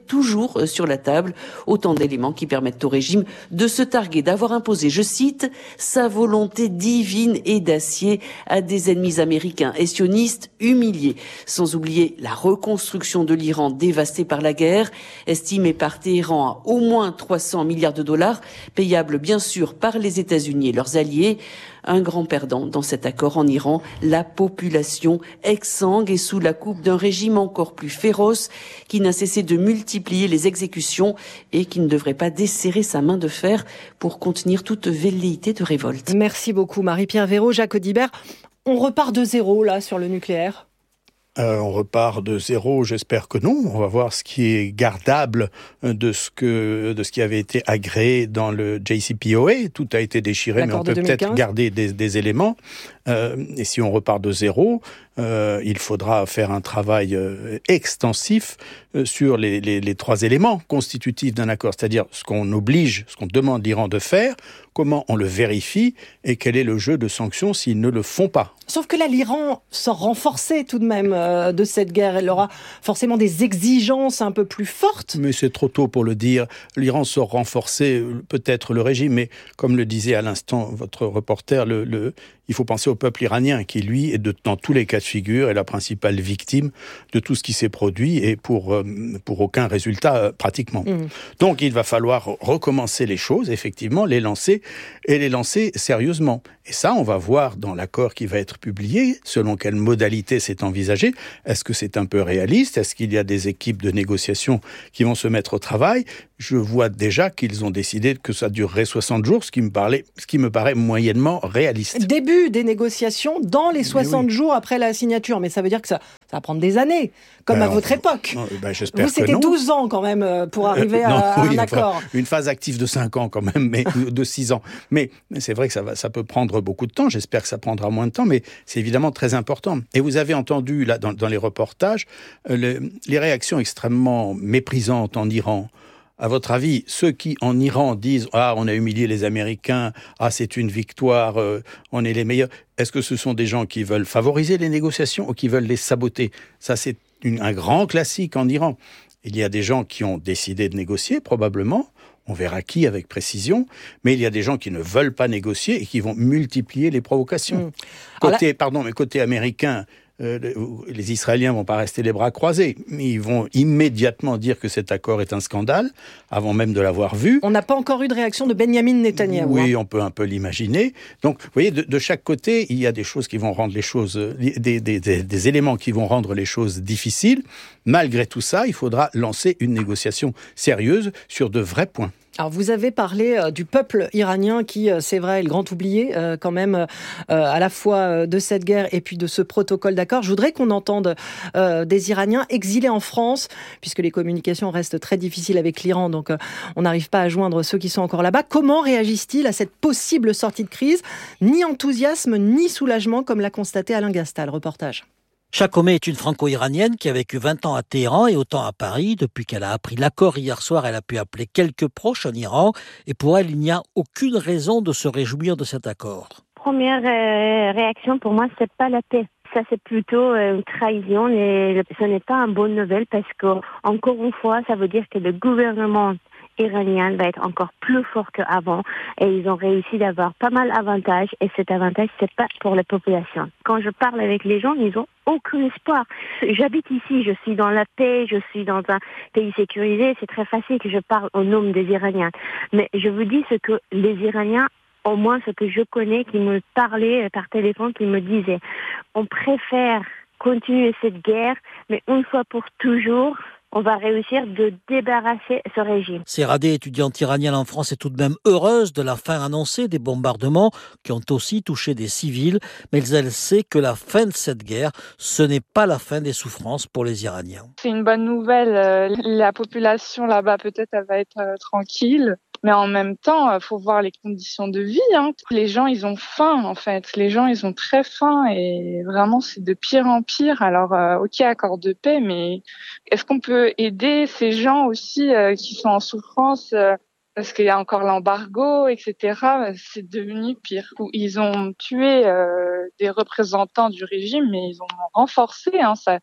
Speaker 9: toujours sur la table. Autant d'éléments qui permettent au régime de se targuer d'avoir imposé, je cite, sa volonté divine et d'acier à des ennemis américains et sionistes humiliés. Sans oublier la reconstruction de l'Iran dévasté par la guerre, estimée par Téhéran à au moins trois cents milliards de dollars, payables bien sûr par les États-Unis et leurs alliés. Un grand perdant dans cet accord en Iran, la population exsangue et sous la coupe d'un régime encore plus féroce qui n'a cessé de multiplier les exécutions et qui ne devrait pas desserrer sa main de fer pour contenir toute velléité de révolte.
Speaker 4: Merci beaucoup Marie-Pierre Véraud, Jacques Audibert. On repart de zéro là sur le nucléaire.
Speaker 7: Euh, on repart de zéro, j'espère que non. On va voir ce qui est gardable de ce que de ce qui avait été agréé dans le J C P O A. Tout a été déchiré, L'accord mais on peut peut-être garder des, des éléments. Euh, et si on repart de zéro, euh, il faudra faire un travail euh, extensif euh, sur les, les, les trois éléments constitutifs d'un accord, c'est-à-dire ce qu'on oblige, ce qu'on demande l'Iran de faire, comment on le vérifie et quel est le jeu de sanctions s'ils ne le font pas.
Speaker 4: Sauf que là, l'Iran sort renforcé tout de même euh, de cette guerre. Elle aura forcément des exigences un peu plus fortes.
Speaker 7: Mais c'est trop tôt pour le dire. L'Iran sort renforcé, peut-être le régime, mais comme le disait à l'instant votre reporter, le, le, il faut penser au peuple iranien qui, lui, est de, dans tous les cas de figure, est la principale victime de tout ce qui s'est produit et pour, euh, pour aucun résultat euh, pratiquement. Mmh. Donc il va falloir recommencer les choses, effectivement, les lancer et les lancer sérieusement. Et ça, on va voir dans l'accord qui va être publié, selon quelle modalité c'est envisagé. Est-ce que c'est un peu réaliste? Est-ce qu'il y a des équipes de négociation qui vont se mettre au travail? Je vois déjà qu'ils ont décidé que ça durerait soixante jours, ce qui me, parlait, ce qui me paraît moyennement réaliste.
Speaker 4: Début des négociations dans les soixante oui. jours après la signature. Mais ça veut dire que ça, ça va prendre des années, comme ben, à votre époque.
Speaker 7: Non, ben, j'espère
Speaker 4: Vous, c'était
Speaker 7: que non.
Speaker 4: douze ans quand même pour arriver euh, non, à, à oui, un accord.
Speaker 7: Enfin, une phase active de cinq ans quand même, mais de six ans. Mais, mais c'est vrai que ça, va, ça peut prendre beaucoup de temps. J'espère que ça prendra moins de temps, mais c'est évidemment très important. Et vous avez entendu là dans, dans les reportages euh, le, les réactions extrêmement méprisantes en Iran. À votre avis, ceux qui, en Iran, disent « Ah, on a humilié les Américains, ah, c'est une victoire, euh, on est les meilleurs », est-ce que ce sont des gens qui veulent favoriser les négociations ou qui veulent les saboter? Ça, c'est une, un grand classique en Iran. Il y a des gens qui ont décidé de négocier, probablement, on verra qui avec précision, mais il y a des gens qui ne veulent pas négocier et qui vont multiplier les provocations. Mmh. Côté, là... pardon, mais côté américain, Euh, les Israéliens vont pas rester les bras croisés, mais ils vont immédiatement dire que cet accord est un scandale, avant même de l'avoir vu.
Speaker 4: On n'a pas encore eu de réaction de Benjamin Netanyahou.
Speaker 7: Oui,
Speaker 4: hein.
Speaker 7: on peut un peu l'imaginer. Donc, vous voyez, de, de chaque côté, il y a des choses qui vont rendre les choses, des, des, des, des éléments qui vont rendre les choses difficiles. Malgré tout ça, il faudra lancer une négociation sérieuse sur de vrais points.
Speaker 4: Alors vous avez parlé euh, du peuple iranien qui, euh, c'est vrai, est le grand oublié euh, quand même euh, à la fois euh, de cette guerre et puis de ce protocole d'accord. Je voudrais qu'on entende euh, des Iraniens exilés en France, puisque les communications restent très difficiles avec l'Iran, donc euh, on n'arrive pas à joindre ceux qui sont encore là-bas. Comment réagissent-ils à cette possible sortie de crise? Ni enthousiasme, ni soulagement, comme l'a constaté Alain Gastal. Reportage.
Speaker 11: Chakome est une franco-iranienne qui a vécu vingt ans à Téhéran et autant à Paris. Depuis qu'elle a appris l'accord hier soir, elle a pu appeler quelques proches en Iran. Et pour elle, il n'y a aucune raison de se réjouir de cet accord.
Speaker 12: Première euh, réaction pour moi, c'est pas la paix. Ça, c'est plutôt une trahison et ce n'est pas une bonne nouvelle parce que, encore une fois, ça veut dire que le gouvernement iranien va être encore plus fort qu'avant et ils ont réussi d'avoir pas mal d'avantages et cet avantage, c'est pas pour la population. Quand je parle avec les gens, ils ont aucun espoir. J'habite ici, je suis dans la paix, je suis dans un pays sécurisé, c'est très facile que je parle au nom des Iraniens. Mais je vous dis ce que les Iraniens, au moins ce que je connais, qui me parlaient par téléphone, qui me disaient, on préfère continuer cette guerre, mais une fois pour toujours, on va réussir de débarrasser ce régime.
Speaker 11: Séradé, étudiante iranienne en France, est tout de même heureuse de la fin annoncée des bombardements qui ont aussi touché des civils, mais elle sait que la fin de cette guerre, ce n'est pas la fin des souffrances pour les Iraniens.
Speaker 13: C'est une bonne nouvelle. La population là-bas, peut-être, elle va être tranquille. Mais en même temps, il faut voir les conditions de vie. Hein. Les gens, ils ont faim, en fait. Les gens, ils ont très faim et vraiment, c'est de pire en pire. Alors, euh, ok, accord de paix, mais est-ce qu'on peut aider ces gens aussi euh, qui sont en souffrance euh, parce qu'il y a encore l'embargo, et cetera. C'est devenu pire. Ils ont tué euh, des représentants du régime, mais ils ont renforcé. Hein, ça,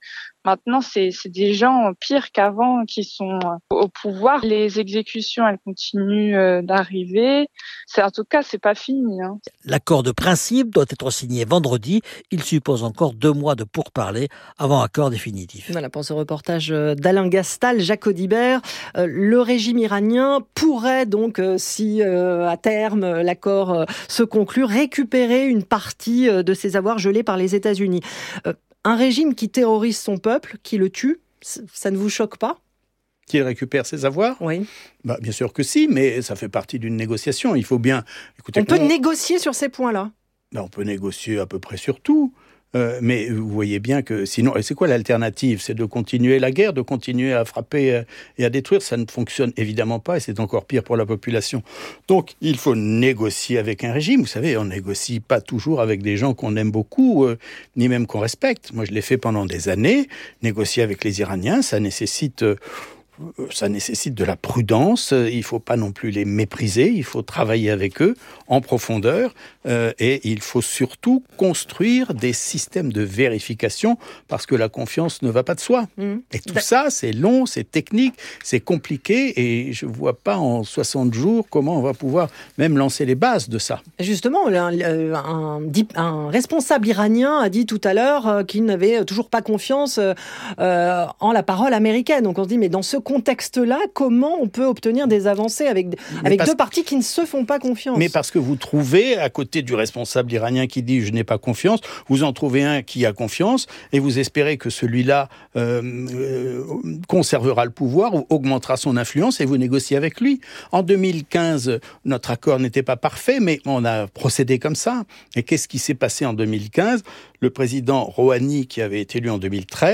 Speaker 13: Maintenant, c'est, c'est des gens pires qu'avant qui sont au pouvoir. Les exécutions, elles continuent d'arriver. C'est, en tout cas, c'est pas fini. Hein.
Speaker 11: L'accord de principe doit être signé vendredi. Il suppose encore deux mois de pourparlers avant accord définitif.
Speaker 4: Voilà pour ce reportage d'Alain Gastal, Jacques Audibert. Euh, le régime iranien pourrait donc, euh, si euh, à terme l'accord euh, se conclut, récupérer une partie euh, de ses avoirs gelés par les États-Unis. Euh, un régime qui terrorise son peuple, qui le tue, ça ne vous choque pas ?
Speaker 7: Qu'il récupère ses avoirs ?
Speaker 4: Oui.
Speaker 7: Bah, bien sûr que si, mais ça fait partie d'une négociation. Il faut bien... Écoutez,
Speaker 4: on peut
Speaker 7: on...
Speaker 4: négocier sur ces points-là ?
Speaker 7: Ben, on peut négocier à peu près sur tout. Euh, mais vous voyez bien que sinon, et c'est quoi l'alternative ? C'est de continuer la guerre, de continuer à frapper et à détruire. Ça ne fonctionne évidemment pas et c'est encore pire pour la population. Donc, il faut négocier avec un régime. Vous savez, on négocie pas toujours avec des gens qu'on aime beaucoup, euh, ni même qu'on respecte. Moi, je l'ai fait pendant des années. Négocier avec les Iraniens, ça nécessite... Euh, Ça nécessite de la prudence, il ne faut pas non plus les mépriser, il faut travailler avec eux en profondeur euh, et il faut surtout construire des systèmes de vérification parce que la confiance ne va pas de soi. Mmh. Et tout ça, c'est long, c'est technique, c'est compliqué et je ne vois pas en soixante jours comment on va pouvoir même lancer les bases de ça.
Speaker 4: Justement, un, un, un responsable iranien a dit tout à l'heure qu'il n'avait toujours pas confiance euh, en la parole américaine. Donc on se dit, mais dans ce contexte-là, comment on peut obtenir des avancées avec, avec deux partis qui ne se font pas confiance ?
Speaker 7: Mais parce que vous trouvez, à côté du responsable iranien qui dit « je n'ai pas confiance », vous en trouvez un qui a confiance et vous espérez que celui-là euh, euh, conservera le pouvoir ou augmentera son influence et vous négociez avec lui. En deux mille quinze, notre accord n'était pas parfait, mais on a procédé comme ça. Et qu'est-ce qui s'est passé en deux mille quinze ? Le président Rouhani, qui avait été élu en deux mille treize,